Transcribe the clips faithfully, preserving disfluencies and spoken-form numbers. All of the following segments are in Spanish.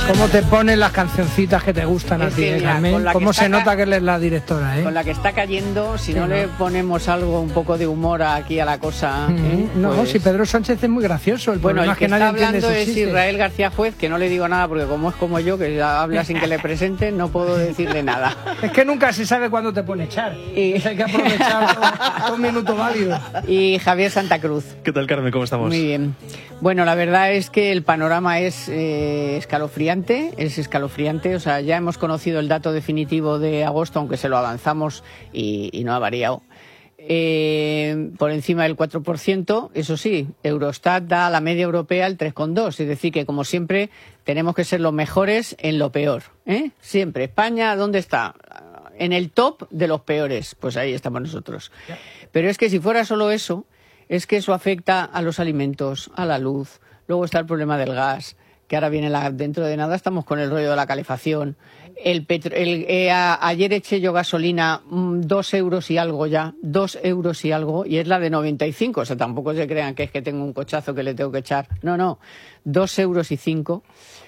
¿Cómo te ponen las cancioncitas que te gustan a Es ti, que, eh, mira, Carmen? con la que ¿Cómo está se ca- nota que él es la directora, eh? Con la que está cayendo, si Sí, no, ¿no? le ponemos algo, un poco de humor aquí a la cosa... Mm, ¿eh? No, Pues- si Pedro Sánchez es muy gracioso, el Bueno, problema el es que que nadie está entiende hablando sus es chistes. Israel García Juez, que no le digo nada porque como es como yo, que habla sin que le presenten, no puedo decirle nada. Es que nunca se sabe cuándo te pone echar. Y- Hay que aprovechar todo un minuto válido. Y Javier Santa Cruz. ¿Qué tal, Carmen? ¿Cómo estamos? Muy bien. Bueno, la verdad es que el panorama es eh, escalofriante, es escalofriante. O sea, ya hemos conocido el dato definitivo de agosto, aunque se lo avanzamos y, y no ha variado. Eh, por encima del cuatro por ciento, eso sí, Eurostat da a la media europea el tres coma dos, es decir, que como siempre tenemos que ser los mejores en lo peor, ¿eh? Siempre. España, ¿dónde está? En el top de los peores, pues ahí estamos nosotros. Pero es que si fuera solo eso, es que eso afecta a los alimentos, a la luz, luego está el problema del gas, que ahora viene la, dentro de nada estamos con el rollo de la calefacción. El petro, el, eh, a, ayer eché yo gasolina mmm, dos euros y algo ya, dos euros y algo, y es la de noventa y cinco, o sea, tampoco se crean que es que tengo un cochazo que le tengo que echar, no, no, dos euros y cinco.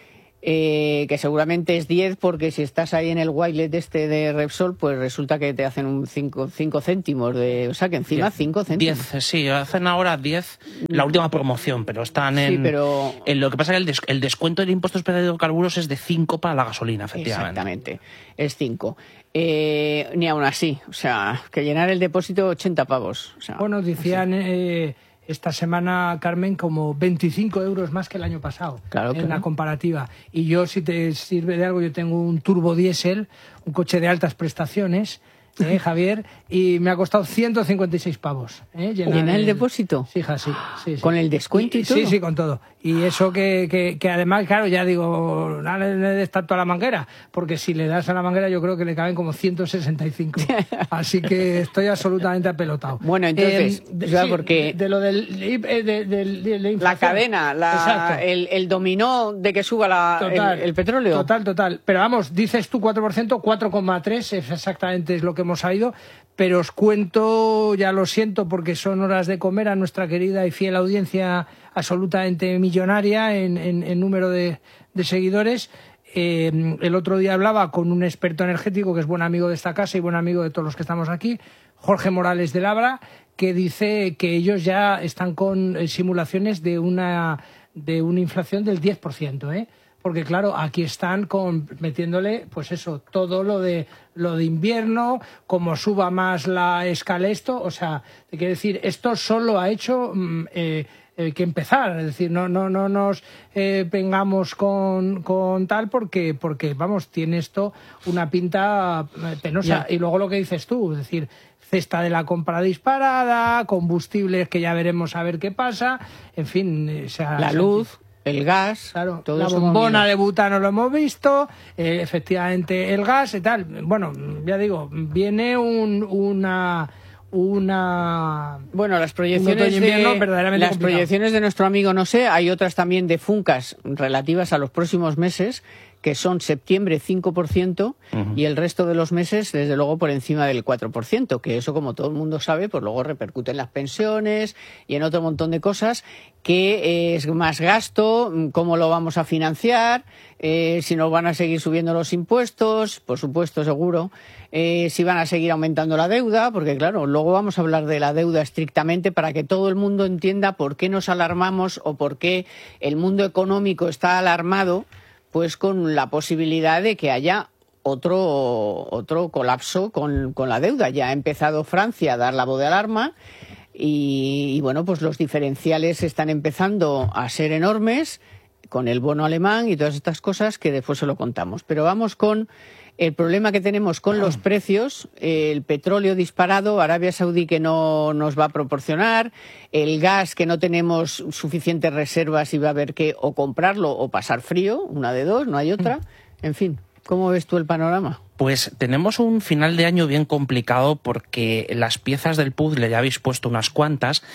Eh, que seguramente es diez, porque si estás ahí en el Wilet este de Repsol, pues resulta que te hacen un cinco céntimos de... O sea, que encima cinco céntimos. diez, sí, hacen ahora diez, la última promoción, pero están en... Sí, pero... en lo que pasa es que el, des, el descuento del impuesto de hidrocarburos es de cinco para la gasolina, efectivamente. Exactamente, es cinco. Eh, ni aún así, o sea, que llenar el depósito ochenta pavos. O sea, Bueno, decían eh, esta semana, Carmen, como veinticinco euros más que el año pasado, Claro, en claro. la comparativa. Y yo, si te sirve de algo, yo tengo un turbo diésel, un coche de altas prestaciones, ¿eh, Javier? Y me ha costado ciento cincuenta y seis pavos. ¿eh? ¿Llenar el depósito? Sí, hija, sí, sí, sí. ¿Con el descuento y todo? Sí, sí, con todo. Y eso que, que, que además, claro, ya digo, no le des tanto a la manguera, porque si le das a la manguera yo creo que le caben como ciento sesenta y cinco. Así que estoy absolutamente apelotado. Bueno, entonces, Eh, de, o sea, sí, porque- de, de lo del, de, de, de- de la La inflación. cadena, la, Exacto. el, el dominó de que suba la, Total, el, el petróleo. Total, total. Pero vamos, dices tú cuatro por ciento, cuatro coma tres es exactamente es lo que hemos sabido. Pero os cuento, ya lo siento, porque son horas de comer, a nuestra querida y fiel audiencia absolutamente millonaria en, en, en número de, de seguidores. Eh, el otro día hablaba con un experto energético que es buen amigo de esta casa y buen amigo de todos los que estamos aquí, Jorge Morales de Labra, que dice que ellos ya están con eh, simulaciones de una, de una inflación del diez por ciento, ¿eh? Porque claro, aquí están con, metiéndole, pues eso, todo lo de lo de invierno, como suba más la escala esto, o sea, te quiero decir, esto solo ha hecho mm, eh, eh, que empezar, es decir, no no no nos eh, vengamos con, con tal porque porque vamos, tiene esto una pinta eh, penosa. Ya. Y luego lo que dices tú, es decir, cesta de la compra disparada, combustibles que ya veremos a ver qué pasa, en fin, eh, o sea, La luz, el gas, claro, todo la eso bombona unido. de butano lo hemos visto, eh, efectivamente el gas y tal. Bueno, ya digo, viene un, una... una Bueno, las un proyecciones otoño-invierno de, verdaderamente las complicado. proyecciones de nuestro amigo no sé, hay otras también de Funcas relativas a los próximos meses, que son septiembre cinco por ciento uh-huh. y el resto de los meses, desde luego, por encima del cuatro por ciento, que eso, como todo el mundo sabe, pues luego repercute en las pensiones y en otro montón de cosas, que es más gasto, cómo lo vamos a financiar, eh, si nos van a seguir subiendo los impuestos, por supuesto, seguro, eh, si van a seguir aumentando la deuda, porque claro, luego vamos a hablar de la deuda estrictamente para que todo el mundo entienda por qué nos alarmamos o por qué el mundo económico está alarmado, pues con la posibilidad de que haya otro otro colapso con, con la deuda. Ya ha empezado Francia a dar la voz de alarma y, y bueno, pues los diferenciales están empezando a ser enormes con el bono alemán y todas estas cosas que después se lo contamos. Pero vamos con el problema que tenemos con los precios, el petróleo disparado, Arabia Saudí que no nos va a proporcionar, el gas que no tenemos suficientes reservas y va a haber que o comprarlo o pasar frío, una de dos, no hay otra. En fin, ¿cómo ves tú el panorama? Pues tenemos un final de año bien complicado porque las piezas del puzzle ya habéis puesto unas cuantas,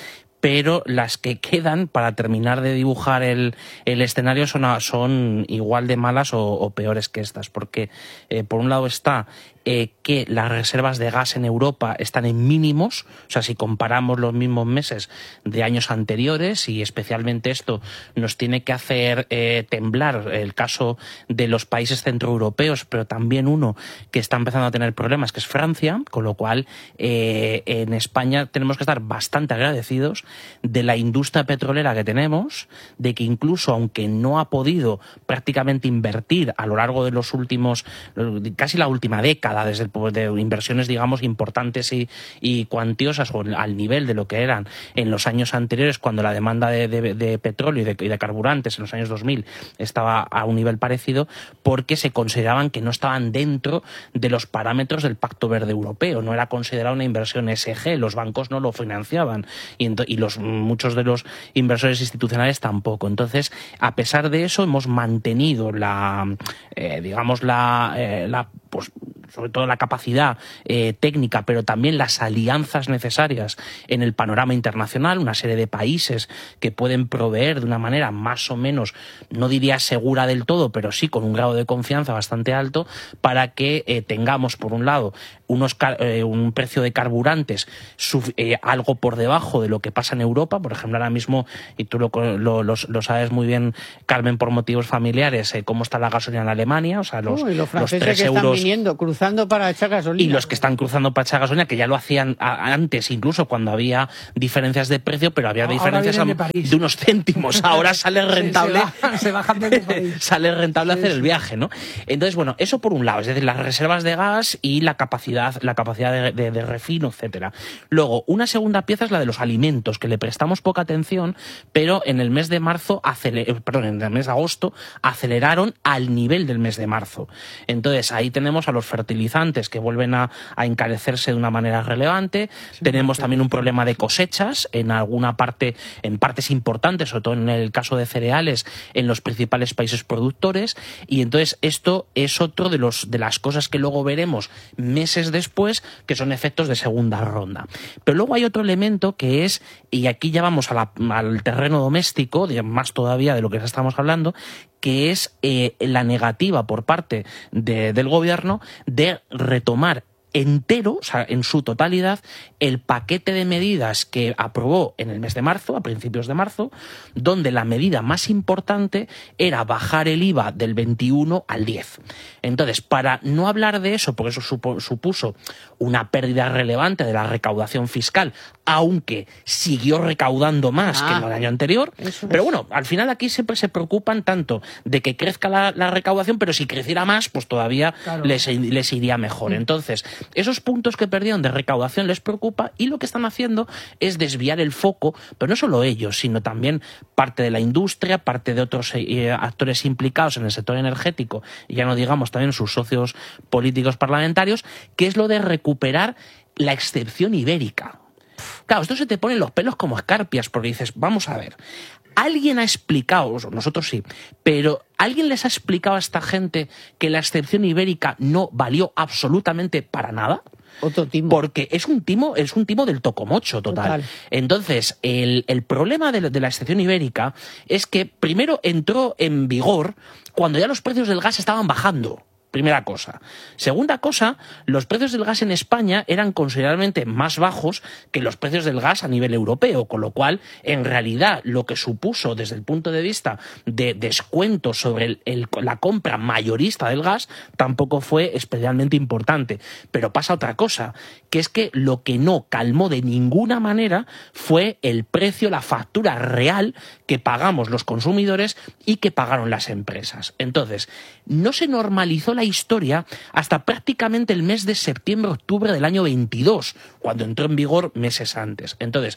pero las que quedan para terminar de dibujar el, el escenario son, son igual de malas o, o peores que estas, porque eh, por un lado está eh, que las reservas de gas en Europa están en mínimos, o sea, si comparamos los mismos meses de años anteriores, y especialmente esto nos tiene que hacer eh, temblar el caso de los países centroeuropeos, pero también uno que está empezando a tener problemas, que es Francia, con lo cual eh, en España tenemos que estar bastante agradecidos de la industria petrolera que tenemos, de que incluso aunque no ha podido prácticamente invertir a lo largo de los últimos, casi la última década, desde el, de inversiones, digamos, importantes y, y cuantiosas, o al nivel de lo que eran en los años anteriores, cuando la demanda de, de, de petróleo y de, y de carburantes en los años dos mil estaba a un nivel parecido, porque se consideraban que no estaban dentro de los parámetros del Pacto Verde Europeo, no era considerada una inversión E S G, los bancos no lo financiaban y, y los, muchos de los inversores institucionales tampoco. Entonces, a pesar de eso, hemos mantenido la, eh, digamos, la, eh, la pues, sobre todo la capacidad eh, técnica, pero también las alianzas necesarias en el panorama internacional, una serie de países que pueden proveer de una manera más o menos, no diría segura del todo, pero sí con un grado de confianza bastante alto, para que eh, tengamos, por un lado, unos eh, un precio de carburantes eh, algo por debajo de lo que pasa en Europa. Por ejemplo, ahora mismo, y tú lo, lo, lo, lo sabes muy bien, Carmen, por motivos familiares, eh, cómo está la gasolina en Alemania, o sea, los, Uy, los franceses los tres que euros... están viniendo, cruzando para echar gasolina. Y los que están cruzando para echar gasolina, que ya lo hacían a, antes, incluso cuando había diferencias de precio, pero había Ahora diferencias a, de, de unos céntimos. Ahora sale rentable, se, se, bajan, se bajan de París. Sale rentable sí, hacer sí. el viaje, ¿no? Entonces, bueno, eso por un lado, es decir, las reservas de gas y la capacidad, la capacidad de, de, de refino, etcétera. Luego, una segunda pieza es la de los alimentos, que le prestamos poca atención, pero en el mes de marzo, aceler, perdón, en el mes de agosto, aceleraron al nivel del mes de marzo. Entonces, ahí tenemos a los fertilizantes que vuelven a, a encarecerse de una manera relevante. Sí, tenemos sí, también un problema de cosechas en alguna parte, en partes importantes, sobre todo en el caso de cereales, en los principales países productores. Y entonces esto es otro de los de las cosas que luego veremos meses después, que son efectos de segunda ronda. Pero luego hay otro elemento que es, y aquí ya vamos a la, al terreno doméstico, más todavía de lo que estamos hablando, que es eh, la negativa por parte de, del gobierno de retomar entero, o sea, en su totalidad, el paquete de medidas que aprobó en el mes de marzo, a principios de marzo, donde la medida más importante era bajar el I V A del veintiuno al diez. Entonces, para no hablar de eso, porque eso supo, supuso una pérdida relevante de la recaudación fiscal, aunque siguió recaudando más ah, que en el año anterior, pero bueno, al final aquí siempre se preocupan tanto de que crezca la, la recaudación, pero si creciera más, pues todavía claro. les, les iría mejor. Entonces, esos puntos que perdieron de recaudación les preocupa, y lo que están haciendo es desviar el foco, pero no solo ellos, sino también parte de la industria, parte de otros eh, actores implicados en el sector energético, y ya no digamos también sus socios políticos parlamentarios, que es lo de recuperar la excepción ibérica. Claro, esto se te ponen los pelos como escarpias, porque dices, vamos a ver, ¿alguien ha explicado, nosotros sí, pero alguien les ha explicado a esta gente que la excepción ibérica no valió absolutamente para nada? Otro timo. Porque es un timo, es un timo del tocomocho total. total. Entonces, el, el problema de, de la excepción ibérica es que primero entró en vigor cuando ya los precios del gas estaban bajando. Primera cosa. Segunda cosa, los precios del gas en España eran considerablemente más bajos que los precios del gas a nivel europeo, con lo cual, en realidad, lo que supuso desde el punto de vista de descuento sobre el, el, la compra mayorista del gas tampoco fue especialmente importante. Pero pasa otra cosa, que es que lo que no calmó de ninguna manera fue el precio, la factura real que pagamos los consumidores y que pagaron las empresas. Entonces, no se normalizó la historia hasta prácticamente el mes de septiembre-octubre del año veintidós, cuando entró en vigor meses antes. Entonces,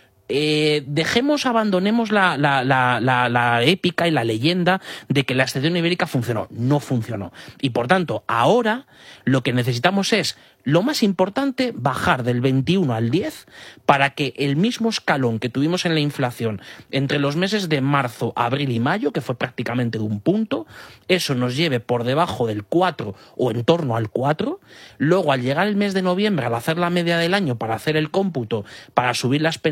eh, dejemos, abandonemos la, la, la, la, la épica y la leyenda de que la excepción ibérica funcionó. No funcionó. Y por tanto, ahora lo que necesitamos es, lo más importante, bajar del veintiuno al diez para que el mismo escalón que tuvimos en la inflación entre los meses de marzo, abril y mayo, que fue prácticamente de un punto, eso nos lleve por debajo del cuatro o en torno al cuatro. Luego, al llegar el mes de noviembre, al hacer la media del año para hacer el cómputo, para subir las pensiones,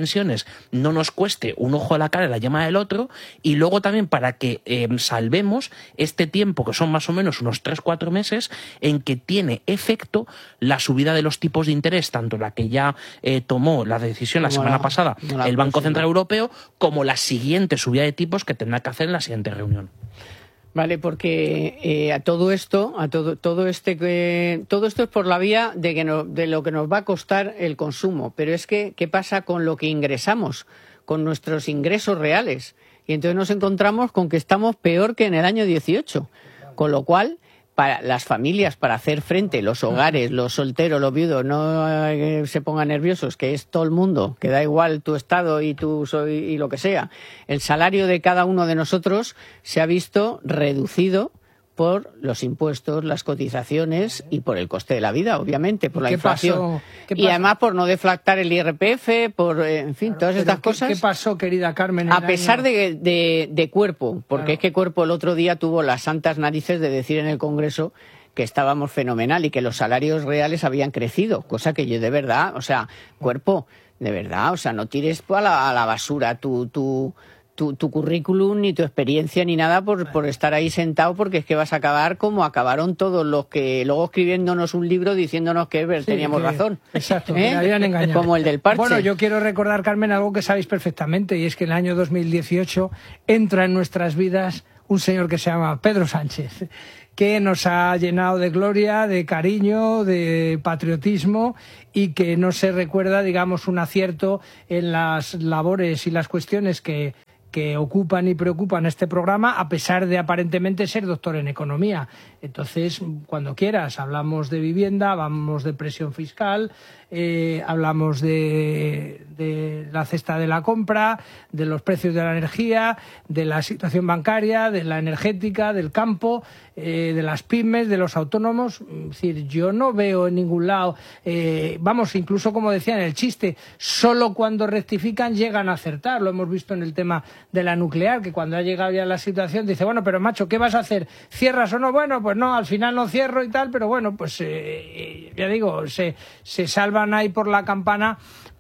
entonces no nos cueste un ojo a la cara y la yema del otro, y luego también para que eh, salvemos este tiempo, que son más o menos unos tres cuatro meses, en que tiene efecto la subida de los tipos de interés, tanto la que ya eh, tomó la decisión la semana la, pasada la el Banco Central Europeo, como la siguiente subida de tipos que tendrá que hacer en la siguiente reunión. Vale, porque eh, a todo esto, a todo todo este eh, todo esto es por la vía de que no, de lo que nos va a costar el consumo, pero es que ¿qué pasa con lo que ingresamos, con nuestros ingresos reales? Y entonces nos encontramos con que estamos peor que en el año dieciocho, con lo cual para las familias, para hacer frente, los hogares, los solteros, los viudos, no eh, se pongan nerviosos, que es todo el mundo, que da igual tu estado y tu soy y lo que sea. El salario de cada uno de nosotros se ha visto reducido por los impuestos, las cotizaciones y por el coste de la vida, obviamente, por la inflación. Y además por no deflactar el I R P F, por, en fin, claro, todas estas ¿qué, cosas. ¿Qué pasó, querida Carmen? A pesar año... de, de, de Cuerpo, porque claro. es que Cuerpo el otro día tuvo las santas narices de decir en el Congreso que estábamos fenomenal y que los salarios reales habían crecido, cosa que yo de verdad, o sea, Cuerpo, de verdad, o sea, no tires a la, a la basura tu... tu Tu, tu currículum, ni tu experiencia, ni nada por, por estar ahí sentado, porque es que vas a acabar como acabaron todos los que luego escribiéndonos un libro diciéndonos que sí, teníamos que, razón. Exacto, ¿eh? Que habían engañado. Como el del parche. Bueno, yo quiero recordar, Carmen, algo que sabéis perfectamente, y es que en el año dos mil dieciocho entra en nuestras vidas un señor que se llama Pedro Sánchez, que nos ha llenado de gloria, de cariño, de patriotismo, y que no se recuerda, digamos, un acierto en las labores y las cuestiones que que ocupan y preocupan este programa, a pesar de aparentemente ser doctor en economía. Entonces, cuando quieras, hablamos de vivienda, hablamos de presión fiscal, eh, hablamos de, de la cesta de la compra, de los precios de la energía, de la situación bancaria, de la energética, del campo, eh, de las pymes, de los autónomos. Es decir, yo no veo en ningún lado, eh, vamos, incluso como decía en el chiste, solo cuando rectifican llegan a acertar. Lo hemos visto en el tema de la nuclear, que cuando ha llegado ya la situación dice, bueno, pero macho, ¿qué vas a hacer? ¿Cierras o no? Bueno, pues no, al final no cierro y tal, pero bueno, pues eh, ya digo, se, se salvan ahí por la campana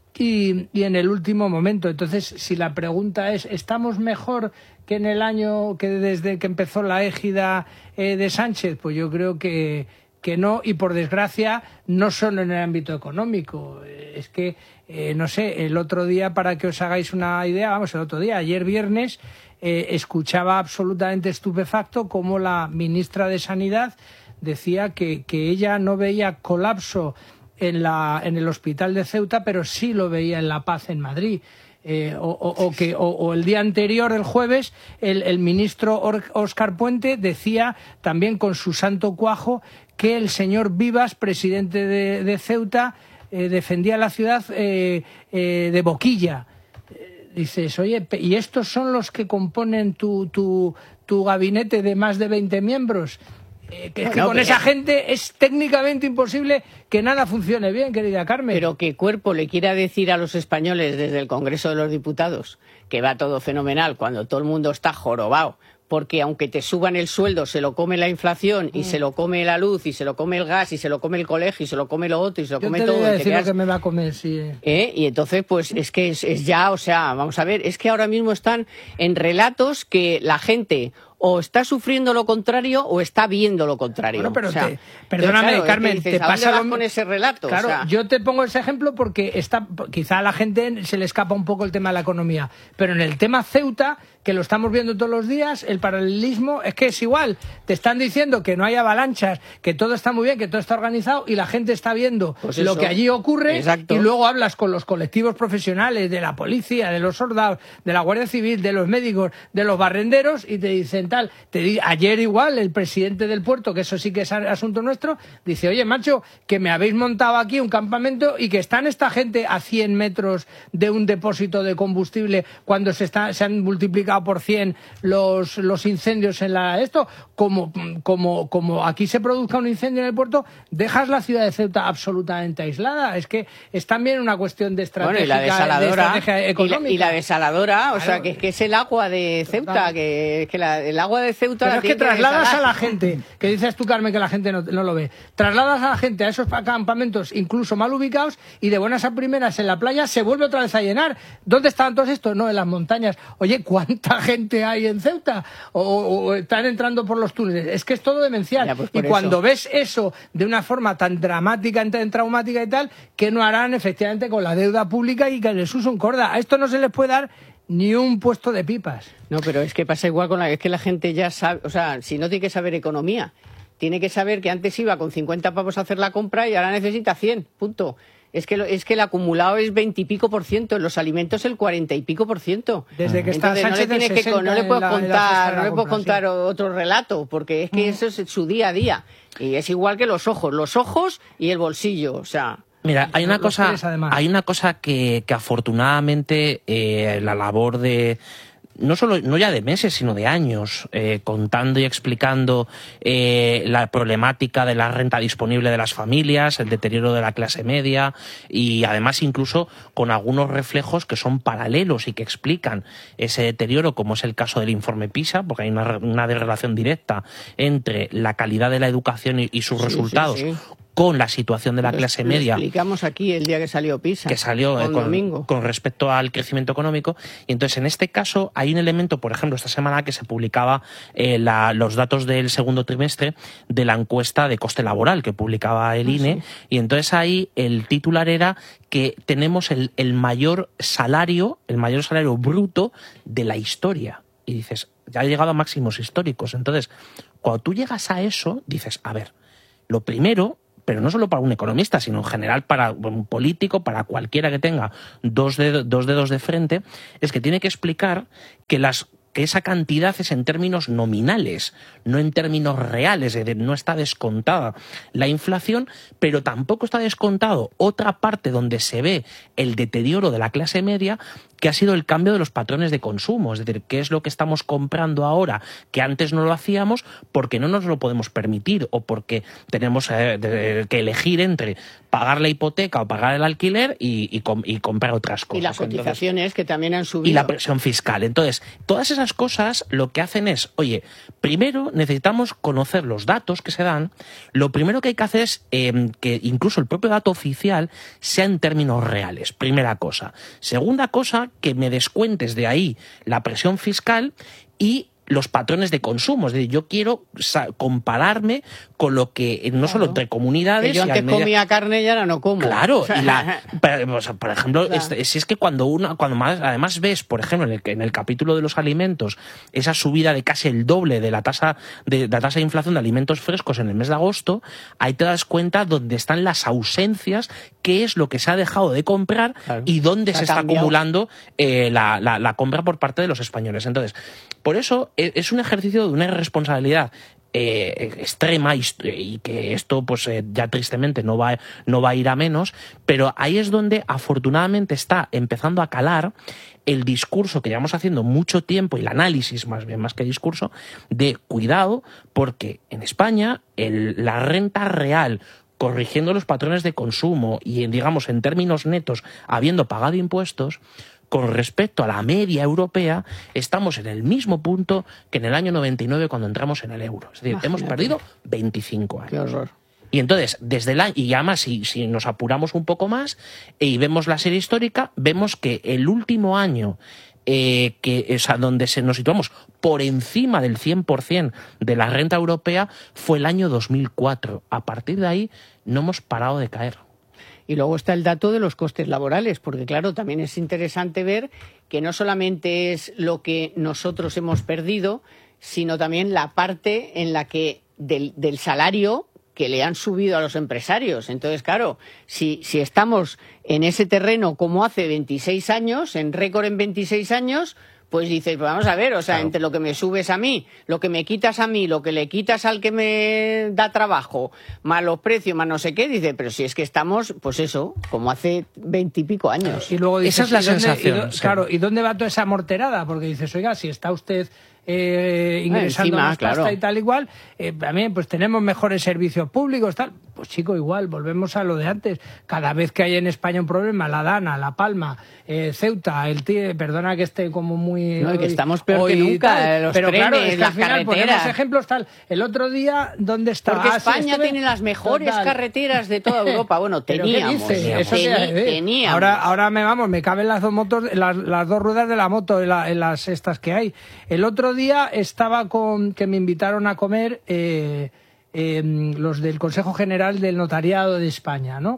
y, y en el último momento. Entonces, si la pregunta es, ¿estamos mejor que en el año que desde que empezó la égida eh, de Sánchez? Pues yo creo que que no, y por desgracia no solo en el ámbito económico. Es que, eh, no sé, el otro día, para que os hagáis una idea, vamos, el otro día, ayer viernes, eh, escuchaba absolutamente estupefacto cómo la ministra de Sanidad decía que, que ella no veía colapso en, la, en el hospital de Ceuta, pero sí lo veía en La Paz, en Madrid. Eh, o, o, o, que, o, o el día anterior, el jueves, el, el ministro Óscar Puente decía también con su santo cuajo que el señor Vivas, presidente de, de Ceuta, eh, defendía la ciudad eh, eh, de boquilla. Eh, dices, oye, ¿y estos son los que componen tu, tu, tu gabinete de más de veinte miembros? Eh, que, bueno, que con pero... esa gente es técnicamente imposible que nada funcione bien, querida Carmen. Pero que Cuerpo le quiera decir a los españoles desde el Congreso de los Diputados que va todo fenomenal cuando todo el mundo está jorobado, porque aunque te suban el sueldo se lo come la inflación y mm. se lo come la luz y se lo come el gas y se lo come el colegio y se lo come lo otro y se lo Yo come te todo. Voy a decir te quedas... lo que me va a comer, sí. ¿Eh? Y entonces, pues es que es, es ya, o sea, vamos a ver, es que ahora mismo están en relatos que la gente o está sufriendo lo contrario o está viendo lo contrario. Bueno, pero o sea, te, perdóname, claro, Carmen, dices, te pasa lo... con ese relato. Claro, o sea... yo te pongo ese ejemplo porque está, quizá a la gente se le escapa un poco el tema de la economía, pero en el tema Ceuta, que lo estamos viendo todos los días, el paralelismo es que es igual. Te están diciendo que no hay avalanchas, que todo está muy bien, que todo está organizado y la gente está viendo pues lo que allí ocurre. Exacto. Y luego hablas con los colectivos profesionales de la policía, de los soldados, de la Guardia Civil, de los médicos, de los barrenderos y te dicen tal. Te di Ayer igual el presidente del puerto, que eso sí que es asunto nuestro, dice, oye, macho, que me habéis montado aquí un campamento y que están esta gente a cien metros de un depósito de combustible cuando se, está, se han multiplicado multiplicado por cien los, los incendios en la esto, como, como, como aquí se produzca un incendio en el puerto, dejas la ciudad de Ceuta absolutamente aislada. Es que es también una cuestión de estrategia, bueno, y la desaladora, de estrategia económica. Y la, y la desaladora, o claro, sea, que es que es el agua de Ceuta, que, que la, el agua de Ceuta... Pero la es que tiene trasladas que a la gente, que dices tú, Carmen, que la gente no, no lo ve, trasladas a la gente a esos campamentos incluso mal ubicados y de buenas a primeras en la playa se vuelve otra vez a llenar. ¿Dónde estaban todos estos? No, en las montañas. Oye, ¿cuánta gente hay en Ceuta? O, o, o están entrando por los túneles. Es que es todo demencial. Ya, pues y por cuando eso. ves eso de una forma tan dramática, tan traumática y tal, ¿qué no harán efectivamente con la deuda pública y que les usa un corda? A esto no se les puede dar ni un puesto de pipas. No, pero es que pasa igual con la... Es que la gente ya sabe... O sea, si no tiene que saber economía, tiene que saber que antes iba con cincuenta pavos a hacer la compra y ahora necesita cien, punto. Es que, lo, es que el acumulado es veinte y pico por ciento, en los alimentos el cuarenta y pico por ciento. Desde que está Entonces, Sánchez no le, tienes que, no le puedes la, contar, no le puedes compra, contar sí. otro relato, porque es que mm. eso es su día a día. Y es igual que los ojos, los ojos y el bolsillo, o sea... Mira, hay una los cosa, tres, hay una cosa que, que afortunadamente eh, la labor de... no solo, no ya de meses, sino de años, eh, contando y explicando eh, la problemática de la renta disponible de las familias, el deterioro de la clase media y además incluso con algunos reflejos que son paralelos y que explican ese deterioro, como es el caso del informe PISA, porque hay una, una relación directa entre la calidad de la educación y, y sus sí, resultados sí, sí. con la situación de la lo, clase lo media. Explicamos aquí el día que salió PISA. Que salió eh, con, domingo. con respecto al crecimiento económico. Y entonces, en este caso, hay un elemento, por ejemplo, esta semana que se publicaba eh, la, los datos del segundo trimestre de la encuesta de coste laboral que publicaba el ah, I N E. Sí. Y entonces ahí el titular era que tenemos el, el mayor salario, el mayor salario bruto de la historia. Y dices, ya ha llegado a máximos históricos. Entonces, cuando tú llegas a eso, dices, a ver, lo primero, pero no solo para un economista, sino en general para un político, para cualquiera que tenga dos dedos, dos dedos de frente, es que tiene que explicar que las que esa cantidad es en términos nominales, no en términos reales, es decir, no está descontada la inflación, pero tampoco está descontado otra parte donde se ve el deterioro de la clase media, que ha sido el cambio de los patrones de consumo, es decir, qué es lo que estamos comprando ahora que antes no lo hacíamos porque no nos lo podemos permitir o porque tenemos eh, de, que elegir entre pagar la hipoteca o pagar el alquiler y, y, com y comprar otras cosas. Y las cotizaciones Entonces, que también han subido. Y la presión fiscal. Entonces, todas esas cosas lo que hacen es, oye, primero necesitamos conocer los datos que se dan. Lo primero que hay que hacer es eh, que incluso el propio dato oficial sea en términos reales. Primera cosa. Segunda cosa, que me descuentes de ahí la presión fiscal y los patrones de consumo. Es decir, yo quiero compararme con lo que, no claro. solo entre comunidades... Que yo antes media... comía carne y ahora no como. Claro, y la, pero, o sea, por ejemplo, claro. este, si es que cuando una, cuando más, además ves, por ejemplo, en el, en el capítulo de los alimentos, esa subida de casi el doble de la tasa de, de la tasa de inflación de alimentos frescos en el mes de agosto, ahí te das cuenta dónde están las ausencias, qué es lo que se ha dejado de comprar claro. y dónde se, se está cambiado. acumulando eh, la, la, la compra por parte de los españoles. Entonces, por eso es un ejercicio de una irresponsabilidad eh, extrema y, y que esto pues eh, ya tristemente no va, no va a ir a menos, pero ahí es donde afortunadamente está empezando a calar el discurso que llevamos haciendo mucho tiempo y el análisis más bien más que discurso de cuidado porque en España el, la renta real corrigiendo los patrones de consumo y digamos en términos netos habiendo pagado impuestos con respecto a la media europea, estamos en el mismo punto que en el año noventa y nueve cuando entramos en el euro. Es decir, Imagínate. hemos perdido veinticinco años. Qué horror. Y entonces, desde el año, y además, si, si nos apuramos un poco más y vemos la serie histórica, vemos que el último año eh, que, o sea, donde se nos situamos por encima del cien por cien de la renta europea fue el año dos mil cuatro. A partir de ahí no hemos parado de caer. Y luego está el dato de los costes laborales, porque claro, también es interesante ver que no solamente es lo que nosotros hemos perdido, sino también la parte en la que del, del salario que le han subido a los empresarios. Entonces, claro, si, si estamos en ese terreno como hace veintiséis años, en récord en veintiséis años, pues dices, pues vamos a ver, o sea, claro. entre lo que me subes a mí, lo que me quitas a mí, lo que le quitas al que me da trabajo, más los precios, más no sé qué, dice, pero si es que estamos, pues eso, como hace veintipico años. Y luego dices, esa es la ¿y dónde, sensación. Y do, sí. Claro, ¿y dónde va toda esa morterada? Porque dices, oiga, si está usted eh, ingresando Encima, más pasta claro. y tal igual, eh, también pues tenemos mejores servicios públicos, tal. Pues chico, igual, volvemos a lo de antes. Cada vez que hay en España un problema, La Dana, La Palma, eh, Ceuta, el tío, perdona que esté como muy... No, hoy, que estamos peor hoy, que nunca, tal, los pero trenes, claro, es que las al final carreteras. ponemos ejemplos tal. El otro día, ¿dónde está? Porque Ah, España sí, estuve... tiene las mejores Total. carreteras de toda Europa. Bueno, teníamos. ¿Pero qué dices? Eso Tení, te- eh, teníamos. Ahora, ahora me vamos, me caben las dos motos, las, las dos ruedas de la moto en, la, en las estas que hay. El otro día estaba con que me invitaron a comer eh, eh, los del Consejo General del Notariado de España, ¿no?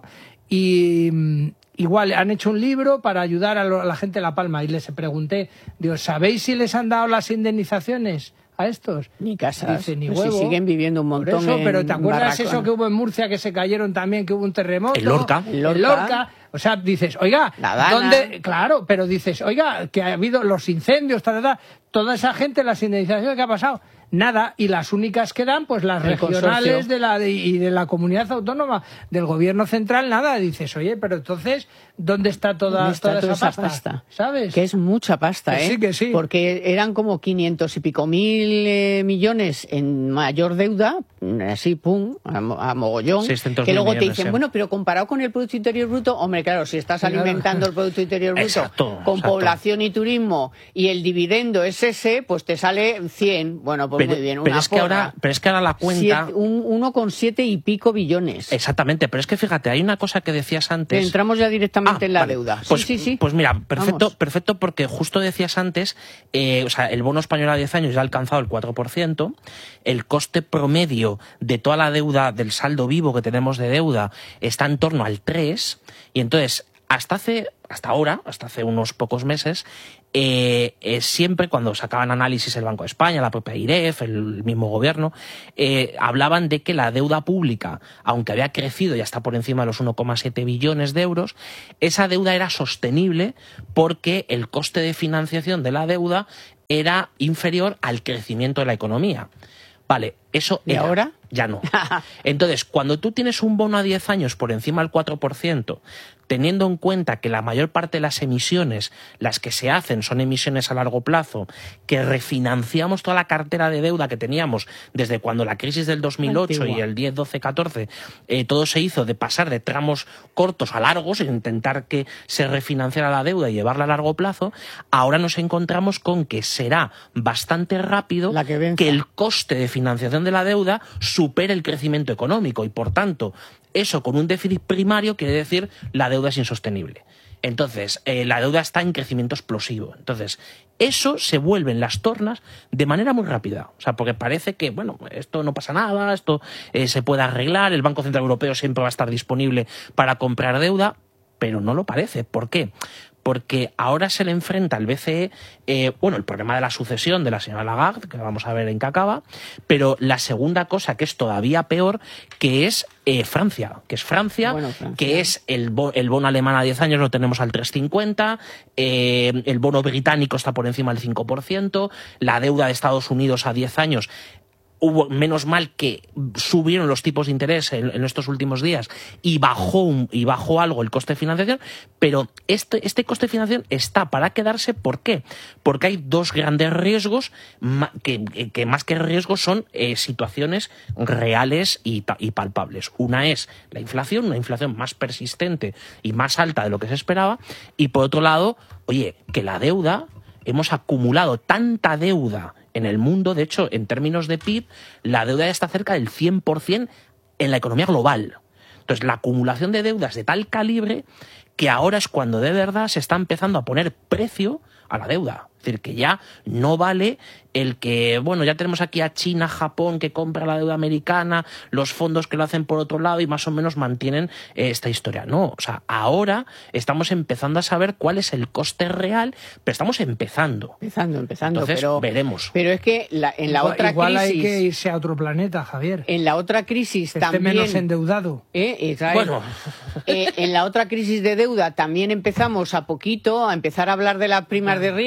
Y mm, igual han hecho un libro para ayudar a, lo- a la gente de La Palma y les pregunté, digo, ¿sabéis si les han dado las indemnizaciones a estos? Ni casas. Dice, ni Pues huevo. si siguen viviendo un Por montón eso, en pero ¿te acuerdas barracón? eso que hubo en Murcia, que se cayeron también, que hubo un terremoto? En Lorca. En En Lorca. Lorca. O sea, dices, oiga, La Dana. ¿dónde? Claro, pero dices, oiga, que ha habido los incendios, tal, tal, tal, toda esa gente, las indemnizaciones que ha pasado, nada, y las únicas que dan, pues las El regionales consorcio. de la de- y de la comunidad autónoma, del gobierno central, nada. Dices, oye, pero entonces, ¿dónde está toda, ¿Dónde está toda toda esa esa pasta? pasta? ¿Sabes? Que es mucha pasta, Que ¿eh? sí, que sí. Porque eran como quinientos y pico mil eh, millones en mayor deuda, así, pum, a, mo- a mogollón. seiscientos Que mil luego te millones, dicen, sí. bueno, pero comparado con el Producto Interior Bruto, hombre, claro, si estás Claro. alimentando el Producto Interior Bruto Exacto, con exacto. población y turismo y el dividendo es ese, pues te sale cien. Bueno, pues Pero, muy bien, pero una es que ahora, porra. pero es que ahora la cuenta... Siete- un, uno con siete y pico billones. Exactamente, pero es que fíjate, hay una cosa que decías antes... Entramos ya directamente Ah, en la vale. deuda. Pues, sí, sí, sí. Pues mira, perfecto, Vamos. perfecto porque justo decías antes, eh, o sea, el bono español a diez años ya ha alcanzado el cuatro por ciento, el coste promedio de toda la deuda, del saldo vivo que tenemos de deuda, está en torno al tres, y entonces, hasta hace, hasta ahora, hasta hace unos pocos meses, eh, eh, siempre cuando sacaban análisis el Banco de España, la propia I R E F, el mismo gobierno, eh, hablaban de que la deuda pública, aunque había crecido y está por encima de los uno coma siete billones de euros, esa deuda era sostenible porque el coste de financiación de la deuda era inferior al crecimiento de la economía. Vale, eso ¿Y era. ahora? Ya no. Entonces, cuando tú tienes un bono a diez años por encima del cuatro por ciento, teniendo en cuenta que la mayor parte de las emisiones, las que se hacen, son emisiones a largo plazo, que refinanciamos toda la cartera de deuda que teníamos desde cuando la crisis del dos mil ocho Antigua. y el diez, doce, catorce, eh, todo se hizo de pasar de tramos cortos a largos, e intentar que se refinanciara la deuda y llevarla a largo plazo, ahora nos encontramos con que será bastante rápido La que venza. que el coste de financiación de la deuda supere el crecimiento económico y, por tanto, eso con un déficit primario quiere decir la deuda es insostenible. Entonces, eh, la deuda está en crecimiento explosivo. Entonces, eso se vuelve en las tornas de manera muy rápida. O sea, porque parece que, bueno, esto no pasa nada, esto eh, se puede arreglar, el Banco Central Europeo siempre va a estar disponible para comprar deuda, pero no lo parece. ¿Por qué? Porque ahora se le enfrenta al B C E, eh, bueno, el problema de la sucesión de la señora Lagarde, que vamos a ver en qué acaba, pero la segunda cosa que es todavía peor, que es eh, Francia, que es Francia, Bueno, Francia. que es el, bo- el bono alemán a diez años lo tenemos al tres coma cincuenta, eh, el bono británico está por encima del cinco por ciento, la deuda de Estados Unidos a diez años... Hubo, menos mal que subieron los tipos de interés en, en estos últimos días y bajó un- y bajó algo el coste de financiación, pero este, este coste de financiación está para quedarse. ¿Por qué? Porque hay dos grandes riesgos ma- que, que más que riesgos son eh, situaciones reales y, ta- y palpables. Una es la inflación, una inflación más persistente y más alta de lo que se esperaba, y por otro lado, oye, que la deuda, hemos acumulado tanta deuda en el mundo, de hecho, en términos de P I B, la deuda ya está cerca del cien por ciento en la economía global. Entonces, la acumulación de deudas de tal calibre que ahora es cuando de verdad se está empezando a poner precio a la deuda. Es decir, que ya no vale el que, bueno, ya tenemos aquí a China, Japón, que compra la deuda americana, los fondos que lo hacen por otro lado y más o menos mantienen eh, esta historia. No, o sea, ahora estamos empezando a saber cuál es el coste real, pero estamos empezando. Empezando, empezando, Entonces, pero veremos. Pero es que la- en la igual, otra igual crisis, hay que irse a otro planeta, Javier. en la otra crisis Que esté también, menos endeudado. ¿eh? Israel, Bueno. eh, en la otra crisis de deuda también empezamos a poquito a empezar a hablar de las primas de riesgo,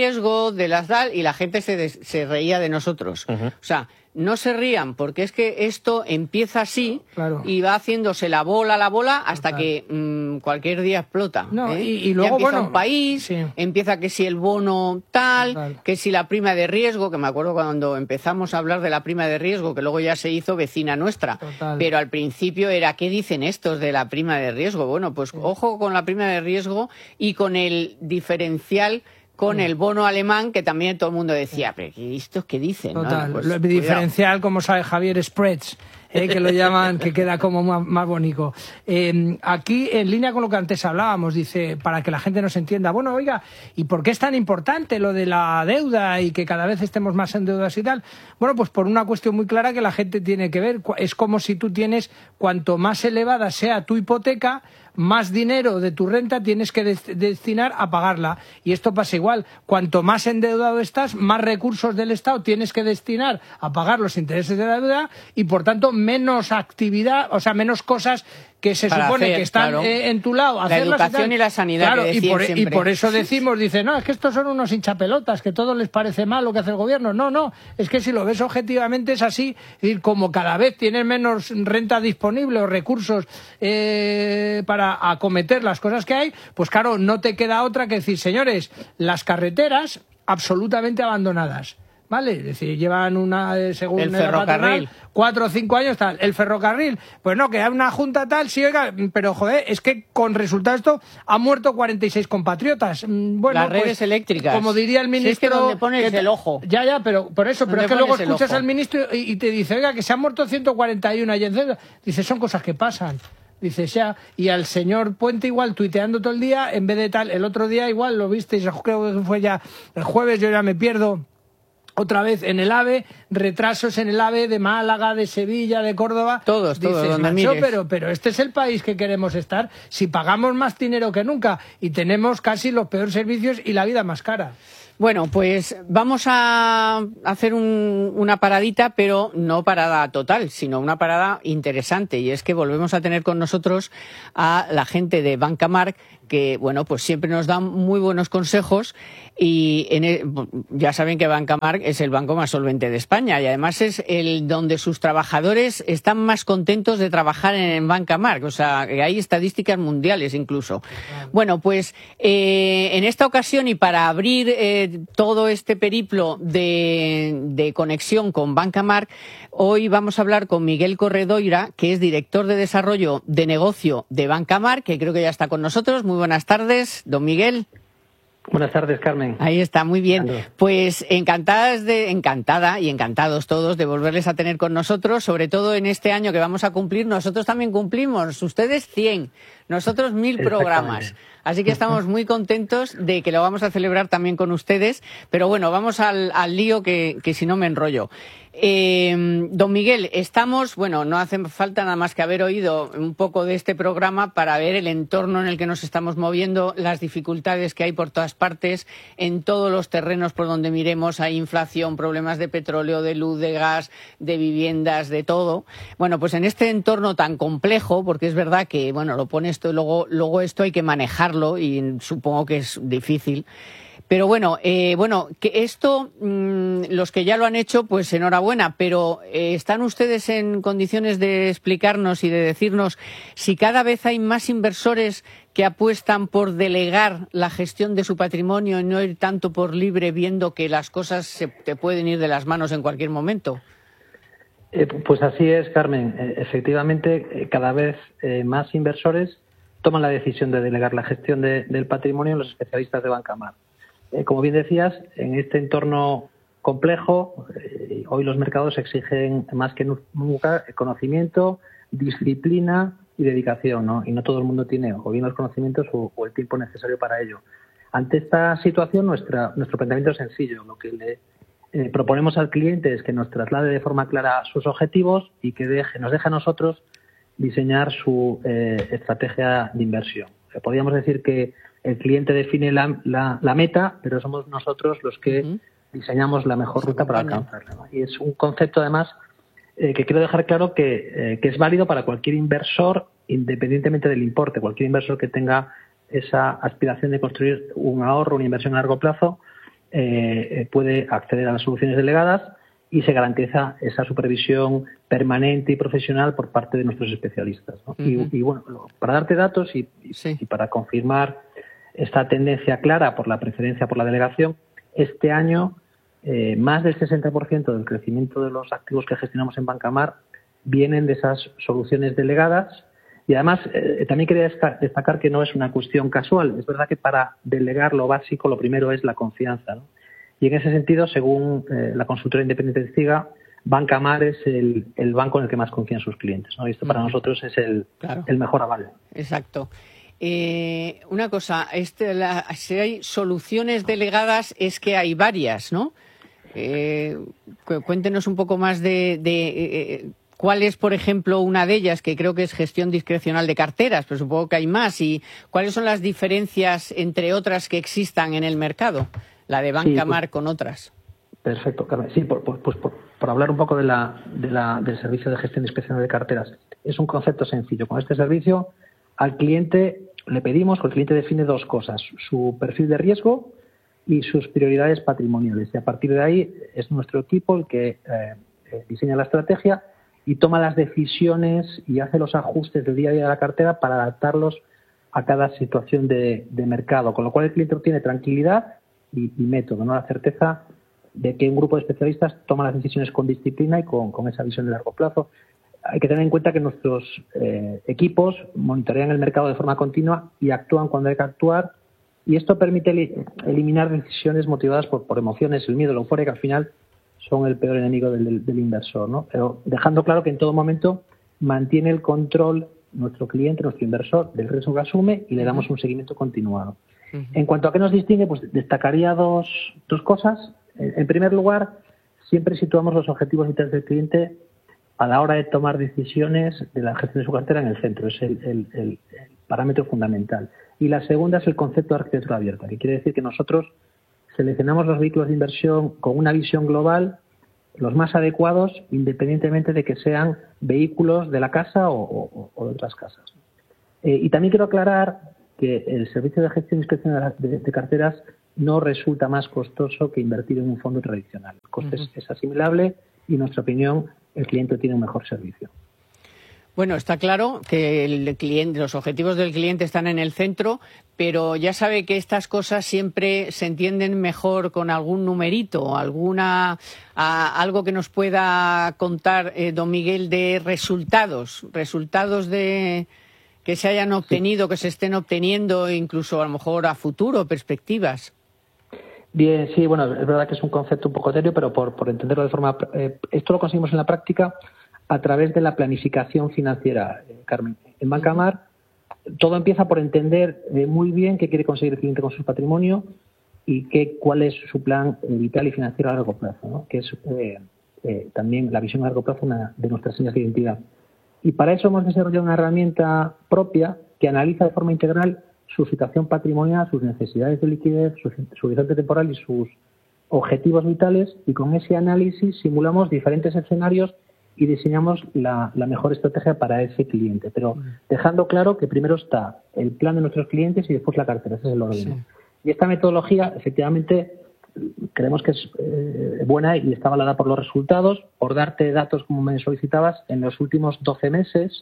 voz, de las tal, y la gente se, des, se reía de nosotros. Uh-huh. O sea, no se rían, porque es que esto empieza así, claro, y va haciéndose la bola, la bola, hasta Total. que mmm, cualquier día explota. No, ¿eh? y, y luego, ya empieza bueno, un país, sí. empieza que si el bono tal, Total. que si la prima de riesgo, que me acuerdo cuando empezamos a hablar de la prima de riesgo, que luego ya se hizo vecina nuestra. Total. Pero al principio era, ¿qué dicen estos de la prima de riesgo? Bueno, pues sí. ojo con la prima de riesgo y con el diferencial con el bono alemán, que también todo el mundo decía, pero ¿estos qué dicen? Total, ¿no? Pues, lo diferencial, como sabe Javier, spreads, eh, que lo llaman, que queda como más, más bonito. Eh, aquí, en línea con lo que antes hablábamos, dice, para que la gente nos entienda, bueno, oiga, ¿y por qué es tan importante lo de la deuda y que cada vez estemos más endeudados y tal? Bueno, pues por una cuestión muy clara que la gente tiene que ver. Es como si tú tienes, cuanto más elevada sea tu hipoteca, más dinero de tu renta tienes que des- destinar a pagarla. Y esto pasa igual. Cuanto más endeudado estás, más recursos del Estado tienes que destinar a pagar los intereses de la deuda y, por tanto, menos actividad, o sea, menos cosas que se Para supone hacer, que están claro. eh, en tu lado. La educación y, y la sanidad. Claro, que y, por, y por eso decimos, dice, no, es que estos son unos hinchapelotas, que todo les parece mal lo que hace el gobierno. No, no, es que si lo ves objetivamente es así. Y como cada vez tienes menos renta disponible o recursos eh, para acometer las cosas que hay, pues claro, no te queda otra que decir, señores, las carreteras absolutamente abandonadas. ¿Vale? Es decir, llevan una, según el ferrocarril, patronal, cuatro o cinco años tal. El ferrocarril, pues no, que hay una junta tal, sí, oiga, pero joder, es que con resultado esto han muerto cuarenta y seis compatriotas. Bueno, las redes pues, eléctricas. Como diría el ministro. Si es que donde pones que, el ojo. Ya, ya, pero por eso, pero es que luego escuchas al ministro y, y te dice, oiga, que se han muerto ciento cuarenta y uno y etcétera. Dice, son cosas que pasan. Dice, ya, y al señor Puente igual tuiteando todo el día, en vez de tal, el otro día igual lo visteis, creo que fue ya el jueves, yo ya me pierdo. Otra vez en el AVE, retrasos en el AVE de Málaga, de Sevilla, de Córdoba. Todos, todos, Dices, donde macho, mires. pero, pero este es el país que queremos estar. Si pagamos más dinero que nunca y tenemos casi los peores servicios y la vida más cara. Bueno, pues vamos a hacer un, una paradita, pero no parada total, sino una parada interesante. Y es que volvemos a tener con nosotros a la gente de Bancamark, que, bueno, pues siempre nos dan muy buenos consejos. Y en el, ya saben que Bancamark es el banco más solvente de España y además es el donde sus trabajadores están más contentos de trabajar en Bancamark. O sea, que hay estadísticas mundiales incluso. Bueno, pues eh, en esta ocasión y para abrir eh, todo este periplo de, de conexión con Bancamark, hoy vamos a hablar con Miguel Corredoira, que es director de desarrollo de negocio de Bancamark, que creo que ya está con nosotros. Muy buenas tardes, don Miguel. Buenas tardes, Carmen. Ahí está, muy bien. Pues encantadas de, encantada y encantados todos de volverles a tener con nosotros, sobre todo en este año que vamos a cumplir. Nosotros también cumplimos, ustedes cien, nosotros mil programas. Así que estamos muy contentos de que lo vamos a celebrar también con ustedes. Pero bueno, vamos al, al lío que, que si no me enrollo. Eh, don Miguel, estamos, bueno, no hace falta nada más que haber oído un poco de este programa para ver el entorno en el que nos estamos moviendo, las dificultades que hay por todas partes, en todos los terrenos por donde miremos hay inflación, problemas de petróleo, de luz, de gas, de viviendas, de todo. Bueno, pues en este entorno tan complejo, porque es verdad que, bueno, lo pone esto y luego, luego esto hay que manejarlo y supongo que es difícil. Pero bueno, eh, bueno, que esto, mmm, los que ya lo han hecho, pues enhorabuena, pero eh, ¿están ustedes en condiciones de explicarnos y de decirnos si cada vez hay más inversores que apuestan por delegar la gestión de su patrimonio y no ir tanto por libre, viendo que las cosas se te pueden ir de las manos en cualquier momento? Eh, pues así es, Carmen. Eh, efectivamente, eh, cada vez eh, más inversores toman la decisión de delegar la gestión de, del patrimonio en los especialistas de Bancamark. Eh, como bien decías, en este entorno complejo, eh, hoy los mercados exigen más que nunca conocimiento, disciplina y dedicación, ¿no? Y no todo el mundo tiene o bien los conocimientos o, o el tiempo necesario para ello. Ante esta situación, nuestra, nuestro planteamiento es sencillo. Lo que le eh, proponemos al cliente es que nos traslade de forma clara sus objetivos y que deje, nos deje a nosotros diseñar su eh, estrategia de inversión. Eh, podríamos decir que el cliente define la, la, la meta, pero somos nosotros los que uh-huh. diseñamos la mejor ruta para alcanzarla, ¿no? Y es un concepto, además, eh, que quiero dejar claro que, eh, que es válido para cualquier inversor, independientemente del importe. Cualquier inversor que tenga esa aspiración de construir un ahorro, una inversión a largo plazo, eh, puede acceder a las soluciones delegadas y se garantiza esa supervisión permanente y profesional por parte de nuestros especialistas, ¿no? Uh-huh. y, y bueno, para darte datos y, sí. y para confirmar esta tendencia clara por la preferencia por la delegación, este año eh, más del sesenta por ciento del crecimiento de los activos que gestionamos en Bancamar vienen de esas soluciones delegadas. Y además, eh, también quería destacar que no es una cuestión casual. Es verdad que para delegar lo básico, lo primero es la confianza, ¿no? Y en ese sentido, según eh, la consultora independiente CIGA, Bancamar es el, el banco en el que más confían sus clientes, ¿no? Y esto para nosotros es el, claro. el mejor aval. Exacto. Eh, una cosa, este, la, si hay soluciones delegadas, es que hay varias, ¿no? Eh, cuéntenos un poco más de... de eh, ¿cuál es, por ejemplo, una de ellas, que creo que es gestión discrecional de carteras, pero supongo que hay más? ¿Y cuáles son las diferencias entre otras que existan en el mercado, la de Bancamar sí, pues, con otras? Perfecto, Carmen. Sí, por, por, pues por, por hablar un poco de la, de la, del servicio de gestión discrecional de carteras. Es un concepto sencillo. Con este servicio, al cliente le pedimos que el cliente define dos cosas: su perfil de riesgo y sus prioridades patrimoniales. Y a partir de ahí es nuestro equipo el que eh, diseña la estrategia y toma las decisiones y hace los ajustes del día a día de la cartera para adaptarlos a cada situación de, de mercado, con lo cual el cliente obtiene tranquilidad y, y método, ¿no? La certeza de que un grupo de especialistas toma las decisiones con disciplina y con, con esa visión de largo plazo. Hay que tener en cuenta que nuestros eh, equipos monitorean el mercado de forma continua y actúan cuando hay que actuar, y esto permite li- eliminar decisiones motivadas por, por emociones, el miedo, la euforia, que al final son el peor enemigo del, del, del inversor, ¿no? Pero dejando claro que en todo momento mantiene el control nuestro cliente, nuestro inversor, del riesgo que asume, y le damos un seguimiento continuado. Uh-huh. En cuanto a qué nos distingue, pues destacaría dos, dos cosas. En primer lugar, siempre situamos los objetivos vitales del cliente a la hora de tomar decisiones de la gestión de su cartera en el centro. Es el, el, el, el parámetro fundamental. Y la segunda es el concepto de arquitectura abierta, que quiere decir que nosotros seleccionamos los vehículos de inversión con una visión global, los más adecuados, independientemente de que sean vehículos de la casa o, o, o de otras casas. Eh, y también quiero aclarar que el servicio de gestión y inspección de, de carteras no resulta más costoso que invertir en un fondo tradicional. El coste uh-huh. es, es asimilable y, en nuestra opinión, el cliente tiene un mejor servicio. Bueno, está claro que el cliente, los objetivos del cliente están en el centro, pero ya sabe que estas cosas siempre se entienden mejor con algún numerito, alguna a, algo que nos pueda contar eh, don Miguel de resultados, resultados de que se hayan obtenido, sí. que se estén obteniendo, incluso a lo mejor a futuro, perspectivas. Bien, sí, bueno, es verdad que es un concepto un poco etéreo, pero por, por entenderlo de forma... Eh, esto lo conseguimos en la práctica a través de la planificación financiera, eh, Carmen. En Bancamar todo empieza por entender eh, muy bien qué quiere conseguir el cliente con su patrimonio y qué, cuál es su plan eh, vital y financiero a largo plazo, ¿no? Que es eh, eh, también la visión a largo plazo una de nuestras señas de identidad. Y para eso hemos desarrollado una herramienta propia que analiza de forma integral su situación patrimonial, sus necesidades de liquidez, su, su horizonte temporal y sus objetivos vitales, y con ese análisis simulamos diferentes escenarios y diseñamos la, la mejor estrategia para ese cliente. Pero dejando claro que primero está el plan de nuestros clientes y después la cartera. Ese es el orden. Sí. Y esta metodología, efectivamente, creemos que es eh, buena y está avalada por los resultados. Por darte datos, como me solicitabas, en los últimos doce meses,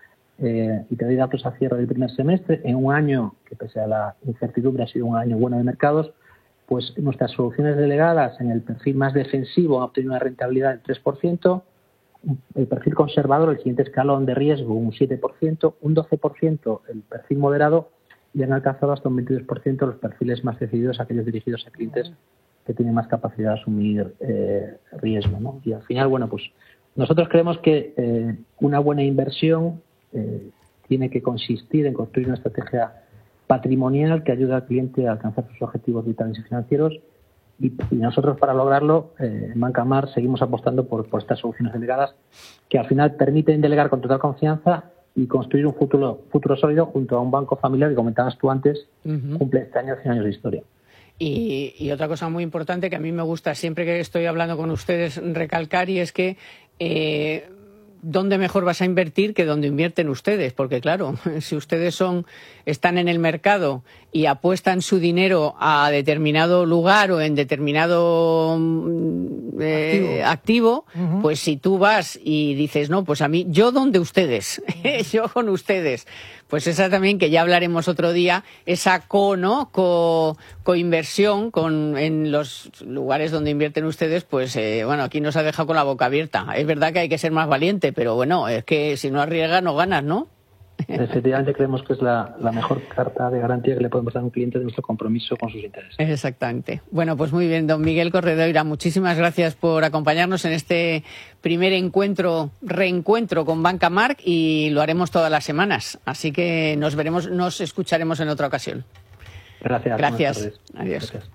eh, y te doy datos a cierre del primer semestre, en un año que, pese a la incertidumbre, ha sido un año bueno de mercados, pues nuestras soluciones delegadas en el perfil más defensivo han obtenido una rentabilidad del tres por ciento, el perfil conservador, el siguiente escalón de riesgo, un siete por ciento, un doce por ciento el perfil moderado, y han alcanzado hasta un veintidós por ciento los perfiles más decididos, aquellos dirigidos a clientes que tienen más capacidad de asumir eh, riesgo, ¿no? Y al final, bueno, pues nosotros creemos que eh, una buena inversión eh, tiene que consistir en construir una estrategia patrimonial que ayude al cliente a alcanzar sus objetivos vitales y financieros. Y, y nosotros, para lograrlo, eh, en Bancamar seguimos apostando por, por estas soluciones delegadas que al final permiten delegar con total confianza y construir un futuro futuro sólido junto a un banco familiar que, comentabas tú antes, uh-huh. cumple este año cien años de historia. Y, y otra cosa muy importante que a mí me gusta siempre que estoy hablando con ustedes recalcar, y es que eh, ¿dónde mejor vas a invertir que donde invierten ustedes? Porque claro, si ustedes son están en el mercado y apuestan su dinero a determinado lugar o en determinado eh, activo, activo uh-huh. pues si tú vas y dices, no, pues a mí, yo donde ustedes, yo con ustedes, pues esa también, que ya hablaremos otro día, esa co, ¿no? Co, coinversión con, en los lugares donde invierten ustedes, pues eh, bueno, aquí nos ha dejado con la boca abierta. Es verdad que hay que ser más valiente, pero bueno, es que si no arriesgas no ganas, ¿no? Efectivamente, creemos que es la, la mejor carta de garantía que le podemos dar a un cliente de nuestro compromiso con sus intereses. Exactamente. Bueno, pues muy bien, don Miguel Corredoira, muchísimas gracias por acompañarnos en este primer encuentro, reencuentro con Banca March, y lo haremos todas las semanas. Así que nos veremos, nos escucharemos en otra ocasión. Gracias. Gracias. Adiós. Gracias.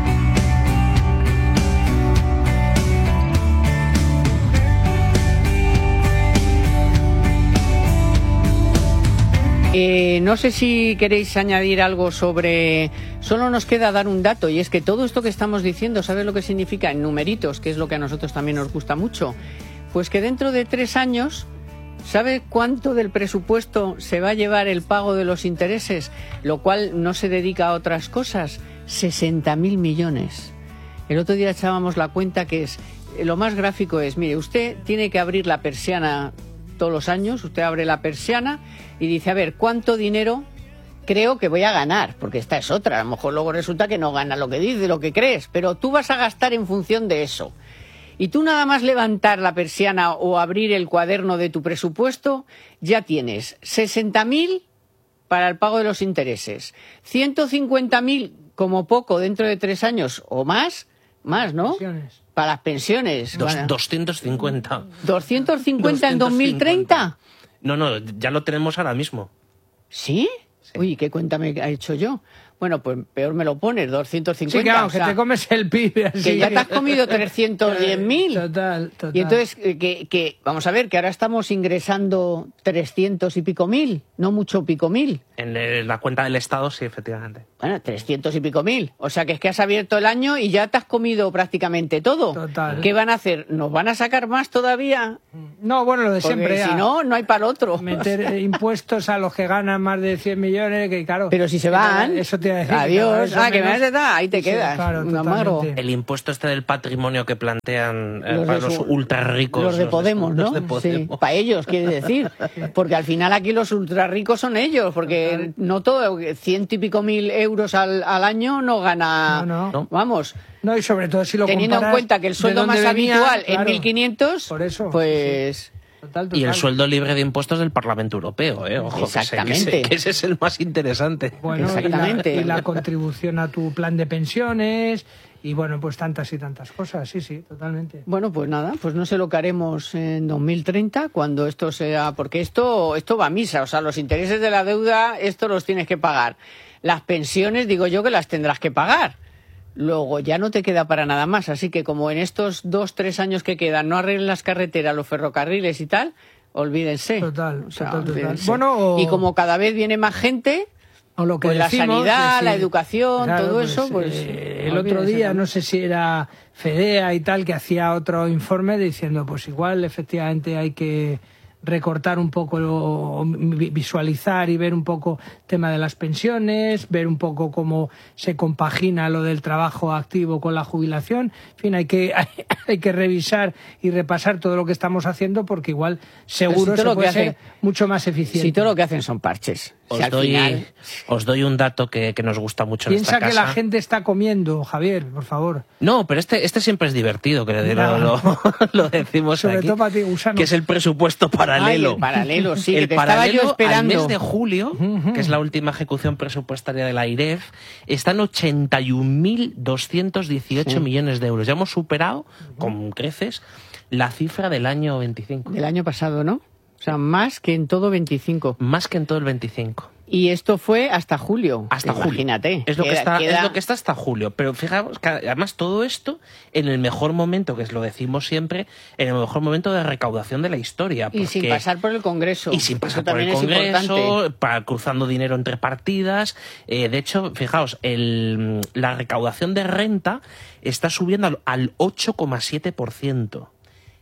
Eh, no sé si queréis añadir algo sobre... Solo nos queda dar un dato, y es que todo esto que estamos diciendo, ¿sabes lo que significa en numeritos? Que es lo que a nosotros también nos gusta mucho. Pues que dentro de tres años, ¿sabe cuánto del presupuesto se va a llevar el pago de los intereses? Lo cual no se dedica a otras cosas. sesenta mil millones. El otro día echábamos la cuenta que es... Lo más gráfico es, mire, usted tiene que abrir la persiana todos los años, usted abre la persiana y dice, a ver, ¿cuánto dinero creo que voy a ganar? Porque esta es otra, a lo mejor luego resulta que no gana lo que dice, lo que crees, pero tú vas a gastar en función de eso. Y tú nada más levantar la persiana o abrir el cuaderno de tu presupuesto, ya tienes sesenta mil para el pago de los intereses, ciento cincuenta mil como poco dentro de tres años o más, más, ¿no? Pensiones. Para las pensiones. Dos, bueno. doscientos cincuenta. ¿doscientos cincuenta en dos mil treinta? No, no, ya lo tenemos ahora mismo. ¿Sí? Sí. Uy, ¿qué cuenta me ha hecho yo? Bueno, pues peor me lo pones, doscientos cincuenta. Sí, claro, o sea, que te comes el P I B así. que ya te has comido trescientos diez mil. Total, total. Y entonces, que, que, vamos a ver, que ahora estamos ingresando trescientos y pico mil, no mucho pico mil. En el- la cuenta del Estado, sí, efectivamente. Bueno, trescientos y pico mil. O sea, que es que has abierto el año y ya te has comido prácticamente todo. Total. ¿Qué van a hacer? ¿Nos van a sacar más todavía? No, bueno, lo de Porque siempre. si a- no, no hay para el otro. Meter eh, impuestos a los que ganan más de cien millones, que claro. Pero si se van, Eso te iba a decir. que adiós. cada vez son Ah, que me menos. vas a dar, ahí te Sí, quedas. claro, Un amargo. totalmente. El impuesto este del patrimonio que plantean eh, Los para de los su- ultra ricos. Los de Podemos, ¿no? Los de Podemos. Sí, para ellos, quiere decir. Porque al final aquí los ultra ricos son ellos, porque no todo, ciento y pico mil euros al, al año no gana. No, no. Vamos, No, y sobre todo si lo teniendo en comparas cuenta que el de sueldo dónde más venía, habitual claro. es mil quinientos, Por eso, pues. Total, Y el total. sueldo libre de impuestos del Parlamento Europeo, ¿eh? Ojo, que ese- Exactamente. Que ese, que ese es el más interesante. Bueno, y la- Exactamente. Y la, contribución a tu plan de pensiones y bueno, pues tantas y tantas cosas. Sí, sí, totalmente. Bueno, pues nada, pues no sé lo que haremos en dos mil treinta cuando esto sea, porque esto esto va a misa, o sea, los intereses de la deuda, esto los tienes que pagar. Las pensiones, digo yo que las tendrás que pagar. Luego ya no te queda para nada más, así que como en estos dos, tres años que quedan no arreglen las carreteras, los ferrocarriles y tal, olvídense. Total, O sea, total, total. olvídense. Bueno, o- y como cada vez viene más gente, O lo que pues la decimos, sanidad, sí, la sí. educación, Claro, todo eso, pues eh, el otro olvídense día, también. no sé si era Fedea y tal, que hacía otro informe diciendo, pues igual efectivamente hay que recortar un poco, o vi- visualizar y ver un poco el tema de las pensiones, ver un poco cómo se compagina lo del trabajo activo con la jubilación. En fin, hay que hay, hay que revisar y repasar todo lo que estamos haciendo porque igual seguro todo se lo que puede hace- ser mucho más eficiente. Si todo lo que hacen son parches. Os, Si al doy, final- os doy un dato que, que nos gusta mucho en Piensa esta que casa. la gente está comiendo, Javier, por favor. No, pero este, este siempre es divertido, que le- lo, lo, lo decimos Sobre aquí, todo para ti, Gusano. que es el presupuesto paralelo. Ay, el paralelo, sí, El que te estaba paralelo yo esperando. al mes de julio, que es la última ejecución presupuestaria de la I R E F, está en ochenta y un mil doscientos dieciocho Sí. millones de euros. Ya hemos superado, con creces, la cifra del año veinticinco. Del año pasado, ¿no? O sea, más que en todo veinticinco. Más que en todo el veinticinco. Y esto fue hasta julio. Hasta julio. Imagínate. Es lo, que Queda- está, queda- es lo que está hasta julio. Pero fijaos que además todo esto en el mejor momento, que es lo decimos siempre, en el mejor momento de recaudación de la historia. Y sin porque- pasar por el Congreso. Y sin pasar Eso por el también es importante. Congreso, para, cruzando dinero entre partidas. Eh, de hecho, fijaos, el, la recaudación de renta está subiendo al, al ocho coma siete por ciento.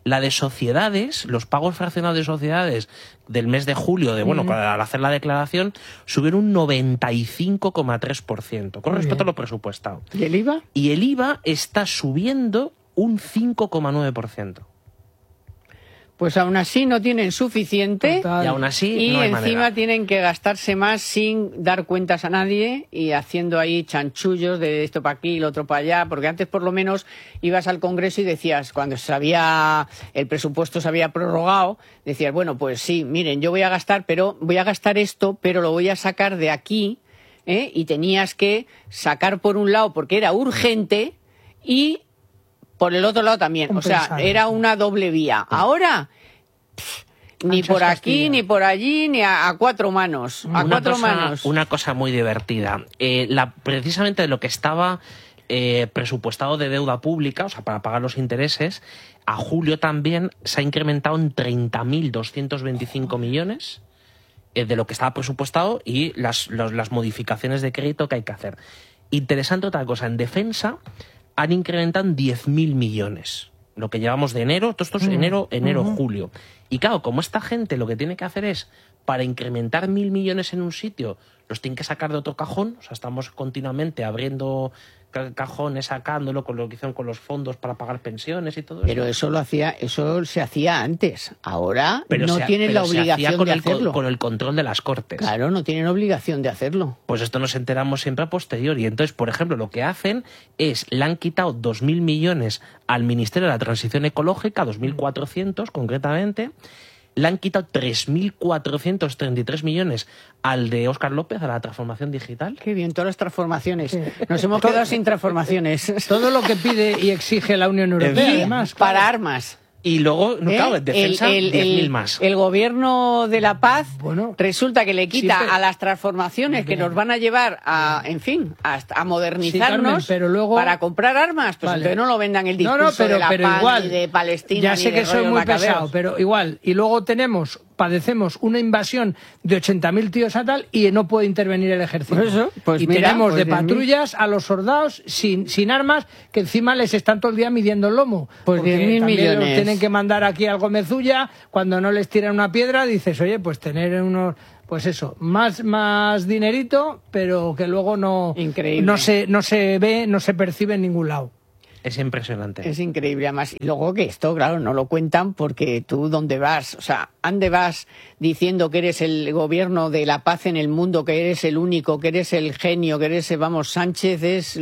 La de sociedades, los pagos fraccionados de sociedades del mes de julio, de bueno, mm. al hacer la declaración, subieron un noventa y cinco coma tres por ciento con respecto a lo presupuestado. ¿Y el I V A? Y el I V A está subiendo un cinco coma nueve por ciento. Pues aún así no tienen suficiente. Total. Y aún así y no hay encima manera. Tienen que gastarse más sin dar cuentas a nadie y haciendo ahí chanchullos de esto para aquí y lo otro para allá, porque antes por lo menos ibas al Congreso y decías, cuando se había, el presupuesto se había prorrogado, decías, bueno, pues sí, miren, yo voy a gastar, pero voy a gastar esto, pero lo voy a sacar de aquí, ¿eh? Y tenías que sacar por un lado porque era urgente y por el otro lado también, o sea, era una doble vía. Ahora, pff, ni por aquí, ni por allí, ni a, a cuatro manos. A una cuatro cosa, manos. Una cosa muy divertida. Eh, la, precisamente de lo que estaba eh, presupuestado de deuda pública, o sea, para pagar los intereses, a julio también se ha incrementado en treinta mil doscientos veinticinco millones eh, de lo que estaba presupuestado y las, las, las modificaciones de crédito que hay que hacer. Interesante otra cosa, en defensa han incrementado diez mil millones. Lo que llevamos de enero, todo esto es enero, enero, uh-huh. julio. Y claro, como esta gente lo que tiene que hacer es, para incrementar mil millones en un sitio, los tienen que sacar de otro cajón. O sea, estamos continuamente abriendo cajones, sacándolo, con lo que hicieron con los fondos para pagar pensiones y todo eso. Pero eso lo hacía, eso se hacía antes. Ahora pero no se, tienen la obligación con de el, hacerlo. Con el control de las Cortes. Claro, no tienen obligación de hacerlo. Pues esto nos enteramos siempre a posteriori. Entonces, por ejemplo, lo que hacen es, le han quitado dos mil millones al Ministerio de la Transición Ecológica, dos mil cuatrocientos concretamente. Le han quitado tres mil cuatrocientos treinta y tres millones al de Óscar López, a la transformación digital. Qué bien, todas las transformaciones. Nos hemos quedado sin transformaciones. Todo lo que pide y exige la Unión Europea, y además. Para claro. armas. Y luego, no, ¿Eh? claro, en defensa, diez mil más. El gobierno de la paz bueno, resulta que le quita siempre, a las transformaciones que nos van a llevar a, en fin, a, a modernizarnos, sí, Carmen, pero luego, para comprar armas. Pues vale. entonces no lo vendan el discurso no, no, pero, de la pero paz, igual, ni de Palestina, ya ni sé de que soy muy macabeos. pesado, pero igual. Y luego tenemos, padecemos una invasión de ochenta mil tíos a tal y no puede intervenir el ejército. Pues eso, pues y mira, tenemos pues de patrullas a los soldados sin, sin armas, que encima les están todo el día midiendo el lomo. Pues diez mil millones. Los tienen que mandar aquí al Gomezulla, cuando no les tiran una piedra, dices, oye, pues tener unos... Pues eso, más, más dinerito, pero que luego no, no, se, no se ve, no se percibe en ningún lado. Es impresionante. Es increíble, además. Y luego que esto, claro, no lo cuentan porque tú, ¿dónde vas? O sea, ¿dónde vas diciendo que eres el gobierno de la paz en el mundo, que eres el único, que eres el genio, que eres, vamos, Sánchez es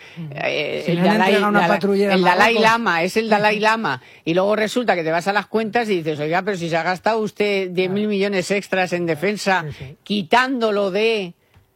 eh, si el, Dalai, Dalai, el Dalai Lama, es el Dalai Lama. Y luego resulta que te vas a las cuentas y dices, oiga, pero si se ha gastado usted diez mil millones extras en defensa, sí, sí. quitándolo de...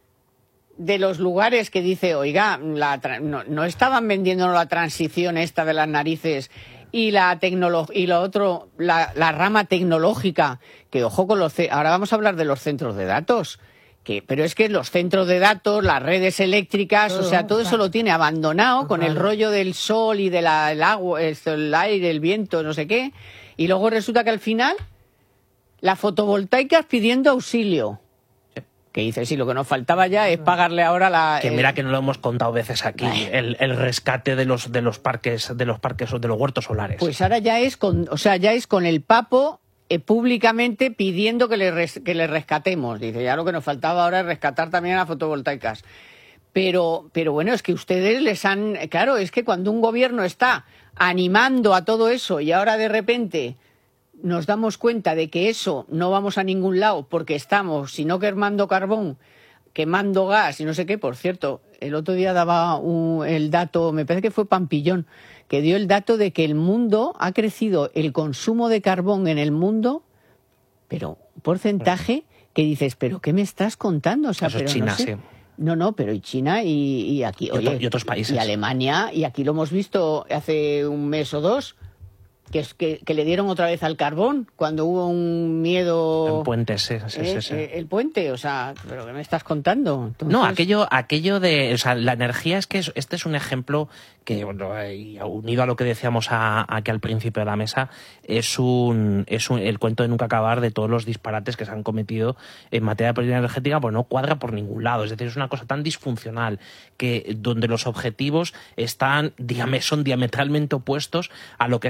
de los lugares que dice, oiga, la no, no estaban vendiendo la transición esta de las narices y la tecnología y lo otro, la, la rama tecnológica, que ojo con los... Ahora vamos a hablar de los centros de datos, que pero es que los centros de datos, las redes eléctricas, todo, o sea, todo claro. eso lo tiene abandonado claro. con el rollo del sol y del el agua, el aire, el viento, no sé qué, y luego resulta que al final las fotovoltaicas pidiendo auxilio. Que dice, sí, lo que nos faltaba ya es pagarle ahora la... Que mira eh... que no lo hemos contado veces aquí, el, el rescate de los de los parques, de los parques, de los huertos solares. Pues ahora ya es con, o sea, ya es con el papo eh, públicamente pidiendo que le, res, que le rescatemos. Dice, ya lo que nos faltaba ahora es rescatar también a las fotovoltaicas. Pero, pero bueno, es que ustedes les han... Claro, es que cuando un gobierno está animando a todo eso y ahora de repente... nos damos cuenta de que eso no vamos a ningún lado porque estamos, si no quemando carbón, quemando gas y no sé qué. Por cierto, el otro día daba un, el dato, me parece que fue Pampillón, que dio el dato de que el mundo ha crecido, el consumo de carbón en el mundo, pero un porcentaje que dices, ¿pero qué me estás contando? O sea, eso pero es China, no sé. sí. No, no, pero y China y, y aquí, y, oye, otro, y otros países. Y Alemania, y aquí lo hemos visto hace un mes o dos, Que, es que, que le dieron otra vez al carbón cuando hubo un miedo... El puente, sí, sí, eh, sí, sí. Eh, el puente, o sea, ¿pero qué me estás contando? Entonces... No, aquello, aquello de... O sea, la energía es que es, este es un ejemplo que, bueno, unido a lo que decíamos a, a, aquí al principio de la mesa, es un es un, el cuento de nunca acabar de todos los disparates que se han cometido en materia de política energética, pues no cuadra por ningún lado. Es decir, es una cosa tan disfuncional que donde los objetivos están, digamos, son diametralmente opuestos a lo que es la realidad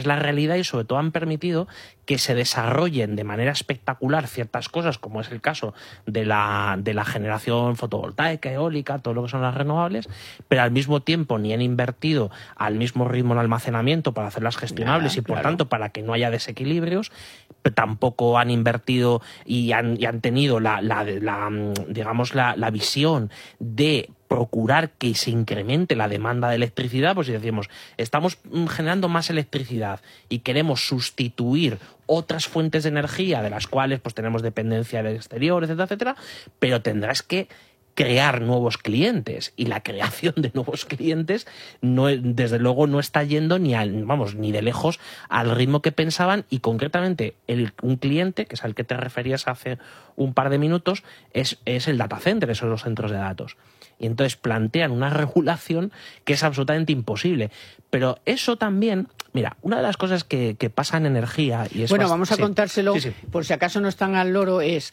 realidad y sobre todo han permitido que se desarrollen de manera espectacular ciertas cosas, como es el caso de la, de la generación fotovoltaica, eólica, todo lo que son las renovables, pero al mismo tiempo ni han invertido al mismo ritmo en almacenamiento para hacerlas gestionables ya, y por claro. tanto para que no haya desequilibrios, tampoco han invertido y han, y han tenido la, la, la digamos la, la visión de procurar que se incremente la demanda de electricidad. Pues si decimos, estamos generando más electricidad y queremos sustituir otras fuentes de energía de las cuales pues tenemos dependencia del exterior, etcétera, etcétera, pero tendrás que crear nuevos clientes, y la creación de nuevos clientes no, desde luego no está yendo ni al, vamos, ni de lejos al ritmo que pensaban, y concretamente el, un cliente, que es al que te referías hace un par de minutos, es, es el data center, esos son los centros de datos. Y entonces plantean una regulación que es absolutamente imposible. Pero eso también, mira, una de las cosas que, que pasa en energía... Y es bueno, bast- vamos a sí. contárselo, sí, sí. por si acaso no están al loro, es,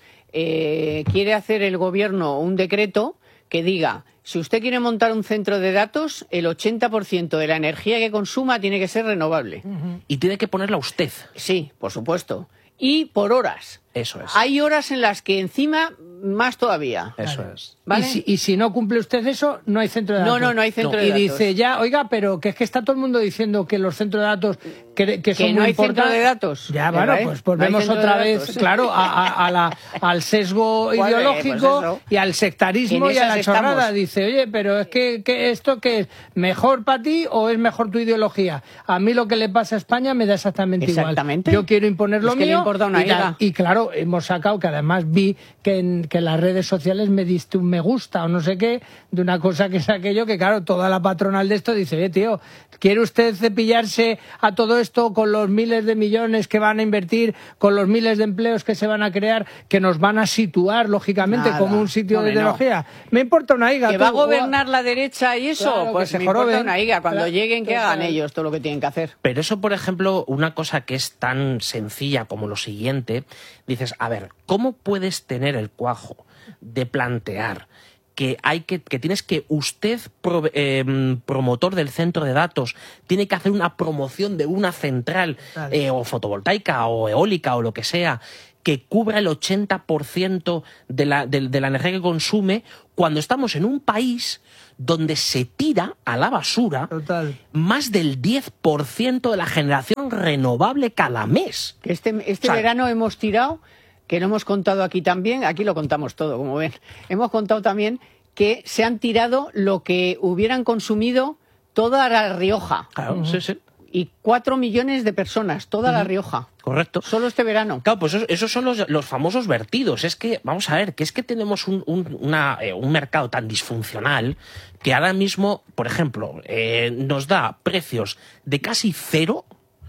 eh, quiere hacer el gobierno un decreto que diga, si usted quiere montar un centro de datos, el ochenta por ciento de la energía que consuma tiene que ser renovable. Uh-huh. Y tiene que ponerla usted. Sí, por supuesto. Y por horas. Eso es. Hay horas en las que encima más todavía. Eso Claro. es. ¿Vale? Y, si, y si no cumple usted eso, no hay centro de datos. No, no, no hay centro No. de Y datos. dice ya, oiga, pero que es que está todo el mundo diciendo que los centros de datos que, que son Que no muy hay centro importantes. de datos. Ya, ¿Verdad, bueno, eh? pues No hay volvemos centro otra de vez, datos. claro, a, a, a la, al sesgo Pues, ideológico pues eso. y al sectarismo En y a la esas chorrada. estamos. Dice, oye, pero es que, que esto que es mejor para ti o es mejor tu ideología. A mí lo que le pasa a España me da exactamente, Exactamente. igual. Yo quiero imponer lo Es que le mío. importa una y, tal. higa. Y claro, hemos sacado que además vi que en, que en las redes sociales me diste un me gusta o no sé qué de una cosa que es aquello que, claro, toda la patronal de esto dice, eh, tío, ¿quiere usted cepillarse a todo esto con los miles de millones que van a invertir, con los miles de empleos que se van a crear, que nos van a situar, lógicamente, Nada. como un sitio Hombre, de ideología? Me importa una higa. ¿Que tú, va a o- gobernar la derecha y eso? Claro, pues que se me importa joroben. una higa. Cuando Claro, lleguen, que total. hagan ellos todo lo que tienen que hacer. Pero eso, por ejemplo, una cosa que es tan sencilla como lo siguiente, dices, a ver, ¿cómo puedes tener el cuajo de plantear que hay que, que tienes que usted, pro, eh, promotor del centro de datos, tiene que hacer una promoción de una central eh, o fotovoltaica o eólica o lo que sea, que cubra el ochenta por ciento de la, de, de la energía que consume, cuando estamos en un país donde se tira a la basura Total. más del diez por ciento de la generación renovable cada mes? Que este este O sea, verano hemos tirado, que lo hemos contado aquí también, aquí lo contamos todo, como ven. Hemos contado también que se han tirado lo que hubieran consumido toda La Rioja. Claro, uh-huh. sí, sí. Y cuatro millones de personas, toda uh-huh. La Rioja. Correcto. Solo este verano. Claro, pues esos, esos son los, los famosos vertidos. Es que, vamos a ver, que es que tenemos un, un, una, eh, un mercado tan disfuncional que ahora mismo, por ejemplo, eh, nos da precios de casi cero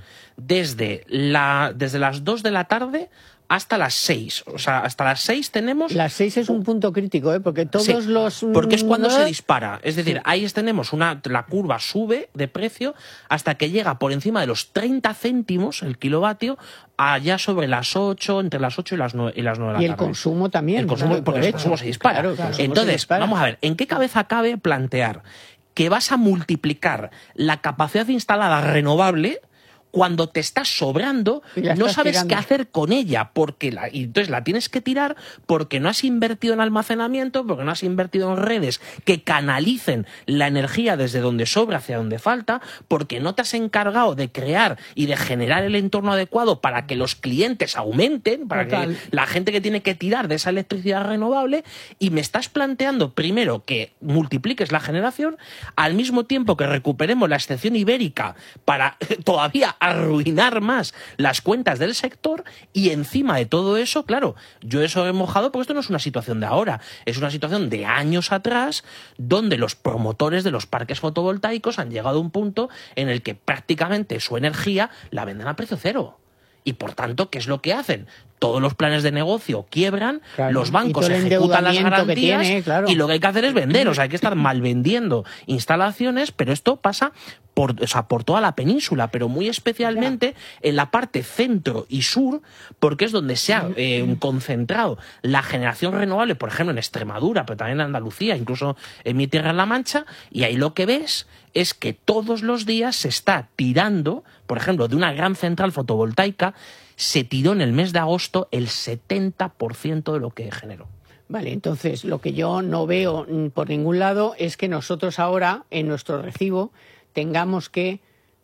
desde, la, desde las dos de la tarde hasta las seis. O sea, hasta las seis tenemos... Las seis es un punto crítico, ¿eh? Porque todos Sí, los... porque es cuando ¿eh? se dispara. Es decir, ahí tenemos una... La curva sube de precio hasta que llega por encima de los treinta céntimos el kilovatio, allá sobre las ocho, entre las ocho y las nueve, y las nueve de la Y el tarde. consumo también. El consumo, claro, porque por el hecho. consumo se dispara. Claro, el consumo Entonces, se dispara. vamos a ver, ¿en qué cabeza cabe plantear que vas a multiplicar la capacidad instalada renovable cuando te está sobrando, no estás sabes tirando. qué hacer con ella, porque la, y entonces la tienes que tirar porque no has invertido en almacenamiento, porque no has invertido en redes que canalicen la energía desde donde sobra hacia donde falta, porque no te has encargado de crear y de generar el entorno adecuado para que los clientes aumenten, para Total. que la gente que tiene que tirar de esa electricidad renovable, y me estás planteando primero que multipliques la generación, al mismo tiempo que recuperemos la excepción ibérica para todavía arruinar más las cuentas del sector, y encima de todo eso, claro, yo eso he mojado porque esto no es una situación de ahora, es una situación de años atrás, donde los promotores de los parques fotovoltaicos han llegado a un punto en el que prácticamente su energía la venden a precio cero. Y por tanto, ¿qué es lo que hacen? todos los planes de negocio quiebran, claro, los bancos ejecutan las garantías tiene, claro. y lo que hay que hacer es vender. O sea, hay que estar mal vendiendo instalaciones, pero esto pasa por, o sea, por toda la península, pero muy especialmente ya. en la parte centro y sur, porque es donde se ha eh, concentrado la generación renovable, por ejemplo, en Extremadura, pero también en Andalucía, incluso en mi tierra, en La Mancha, y ahí lo que ves es que todos los días se está tirando, por ejemplo, de una gran central fotovoltaica, se tiró en el mes de agosto el setenta por ciento de lo que generó. Vale, entonces lo que yo no veo por ningún lado es que nosotros ahora en nuestro recibo tengamos que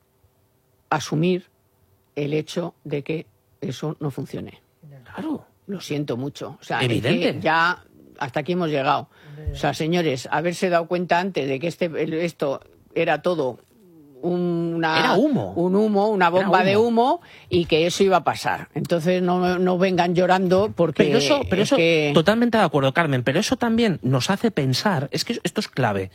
asumir el hecho de que eso no funcione. Claro. Lo siento mucho. O sea, evidente. Es que ya hasta aquí hemos llegado. O sea, señores, haberse dado cuenta antes de que este esto era todo una, era humo. un humo, una bomba humo. de humo, y que eso iba a pasar. Entonces no, no vengan llorando porque... Pero eso, pero eso que... totalmente de acuerdo, Carmen, pero eso también nos hace pensar, es que esto es clave.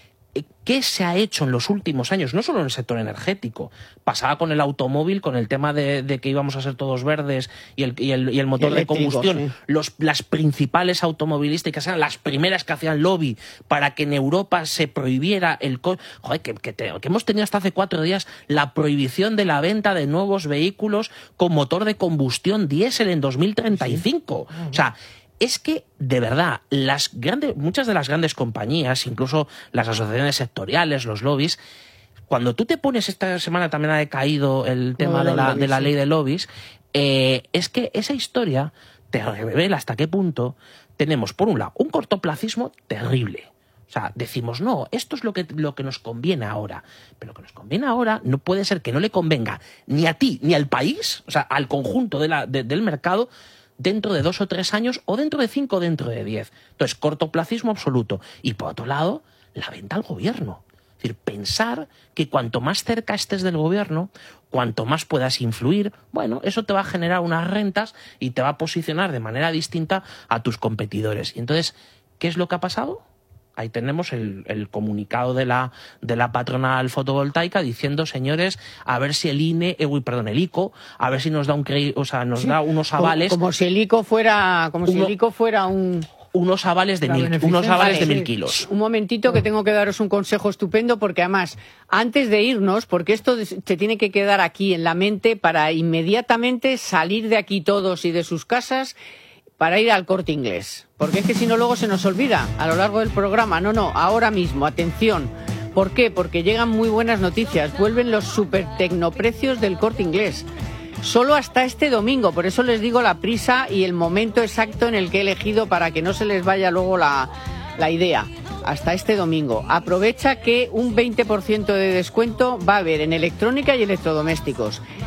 ¿Qué se ha hecho en los últimos años? No solo en el sector energético. Pasaba con el automóvil, con el tema de, de que íbamos a ser todos verdes y el, y el, y el motor Eléctrico, de combustión. Sí. Los, las principales automovilísticas eran las primeras que hacían lobby para que en Europa se prohibiera el... Co Joder, que, que, te, que hemos tenido hasta hace cuatro días la prohibición de la venta de nuevos vehículos con motor de combustión diésel en dos mil treinta y cinco. Sí. O sea... Es que, de verdad, las grandes, muchas de las grandes compañías, incluso las asociaciones sectoriales, los lobbies, cuando tú te pones, esta semana también ha decaído el tema no, de, la, lobbies, de la ley de lobbies, eh, es que esa historia te revela hasta qué punto tenemos, por un lado, un cortoplacismo terrible. O sea, decimos, no, esto es lo que, lo que nos conviene ahora. Pero lo que nos conviene ahora no puede ser que no le convenga ni a ti ni al país, o sea, al conjunto de la, de, del mercado, dentro de dos o tres años, o dentro de cinco o dentro de diez. Entonces, cortoplacismo absoluto. Y por otro lado, la venta al gobierno. Es decir, pensar que cuanto más cerca estés del gobierno, cuanto más puedas influir, bueno, eso te va a generar unas rentas y te va a posicionar de manera distinta a tus competidores. Y entonces, ¿qué es lo que ha pasado? Ahí tenemos el, el comunicado de la, de la patronal fotovoltaica diciendo, señores, a ver si el I N E, eh, uy, perdón, el ICO, a ver si nos da un cre o sea, nos sí. da unos avales. Como, como si el ICO fuera, como uno, si el ICO fuera un unos avales de mil, unos avales vale, de mil kilos. Un momentito que tengo que daros un consejo estupendo, porque además, antes de irnos, porque esto se tiene que quedar aquí en la mente para inmediatamente salir de aquí todos y de sus casas para ir al Corte Inglés, porque es que si no luego se nos olvida a lo largo del programa. No, no, ahora mismo, atención. ¿Por qué? Porque llegan muy buenas noticias, vuelven los super tecnoprecios del Corte Inglés. Solo hasta este domingo, por eso les digo la prisa y el momento exacto en el que he elegido para que no se les vaya luego la, la idea. Hasta este domingo. Aprovecha que un veinte por ciento de descuento va a haber en electrónica y electrodomésticos.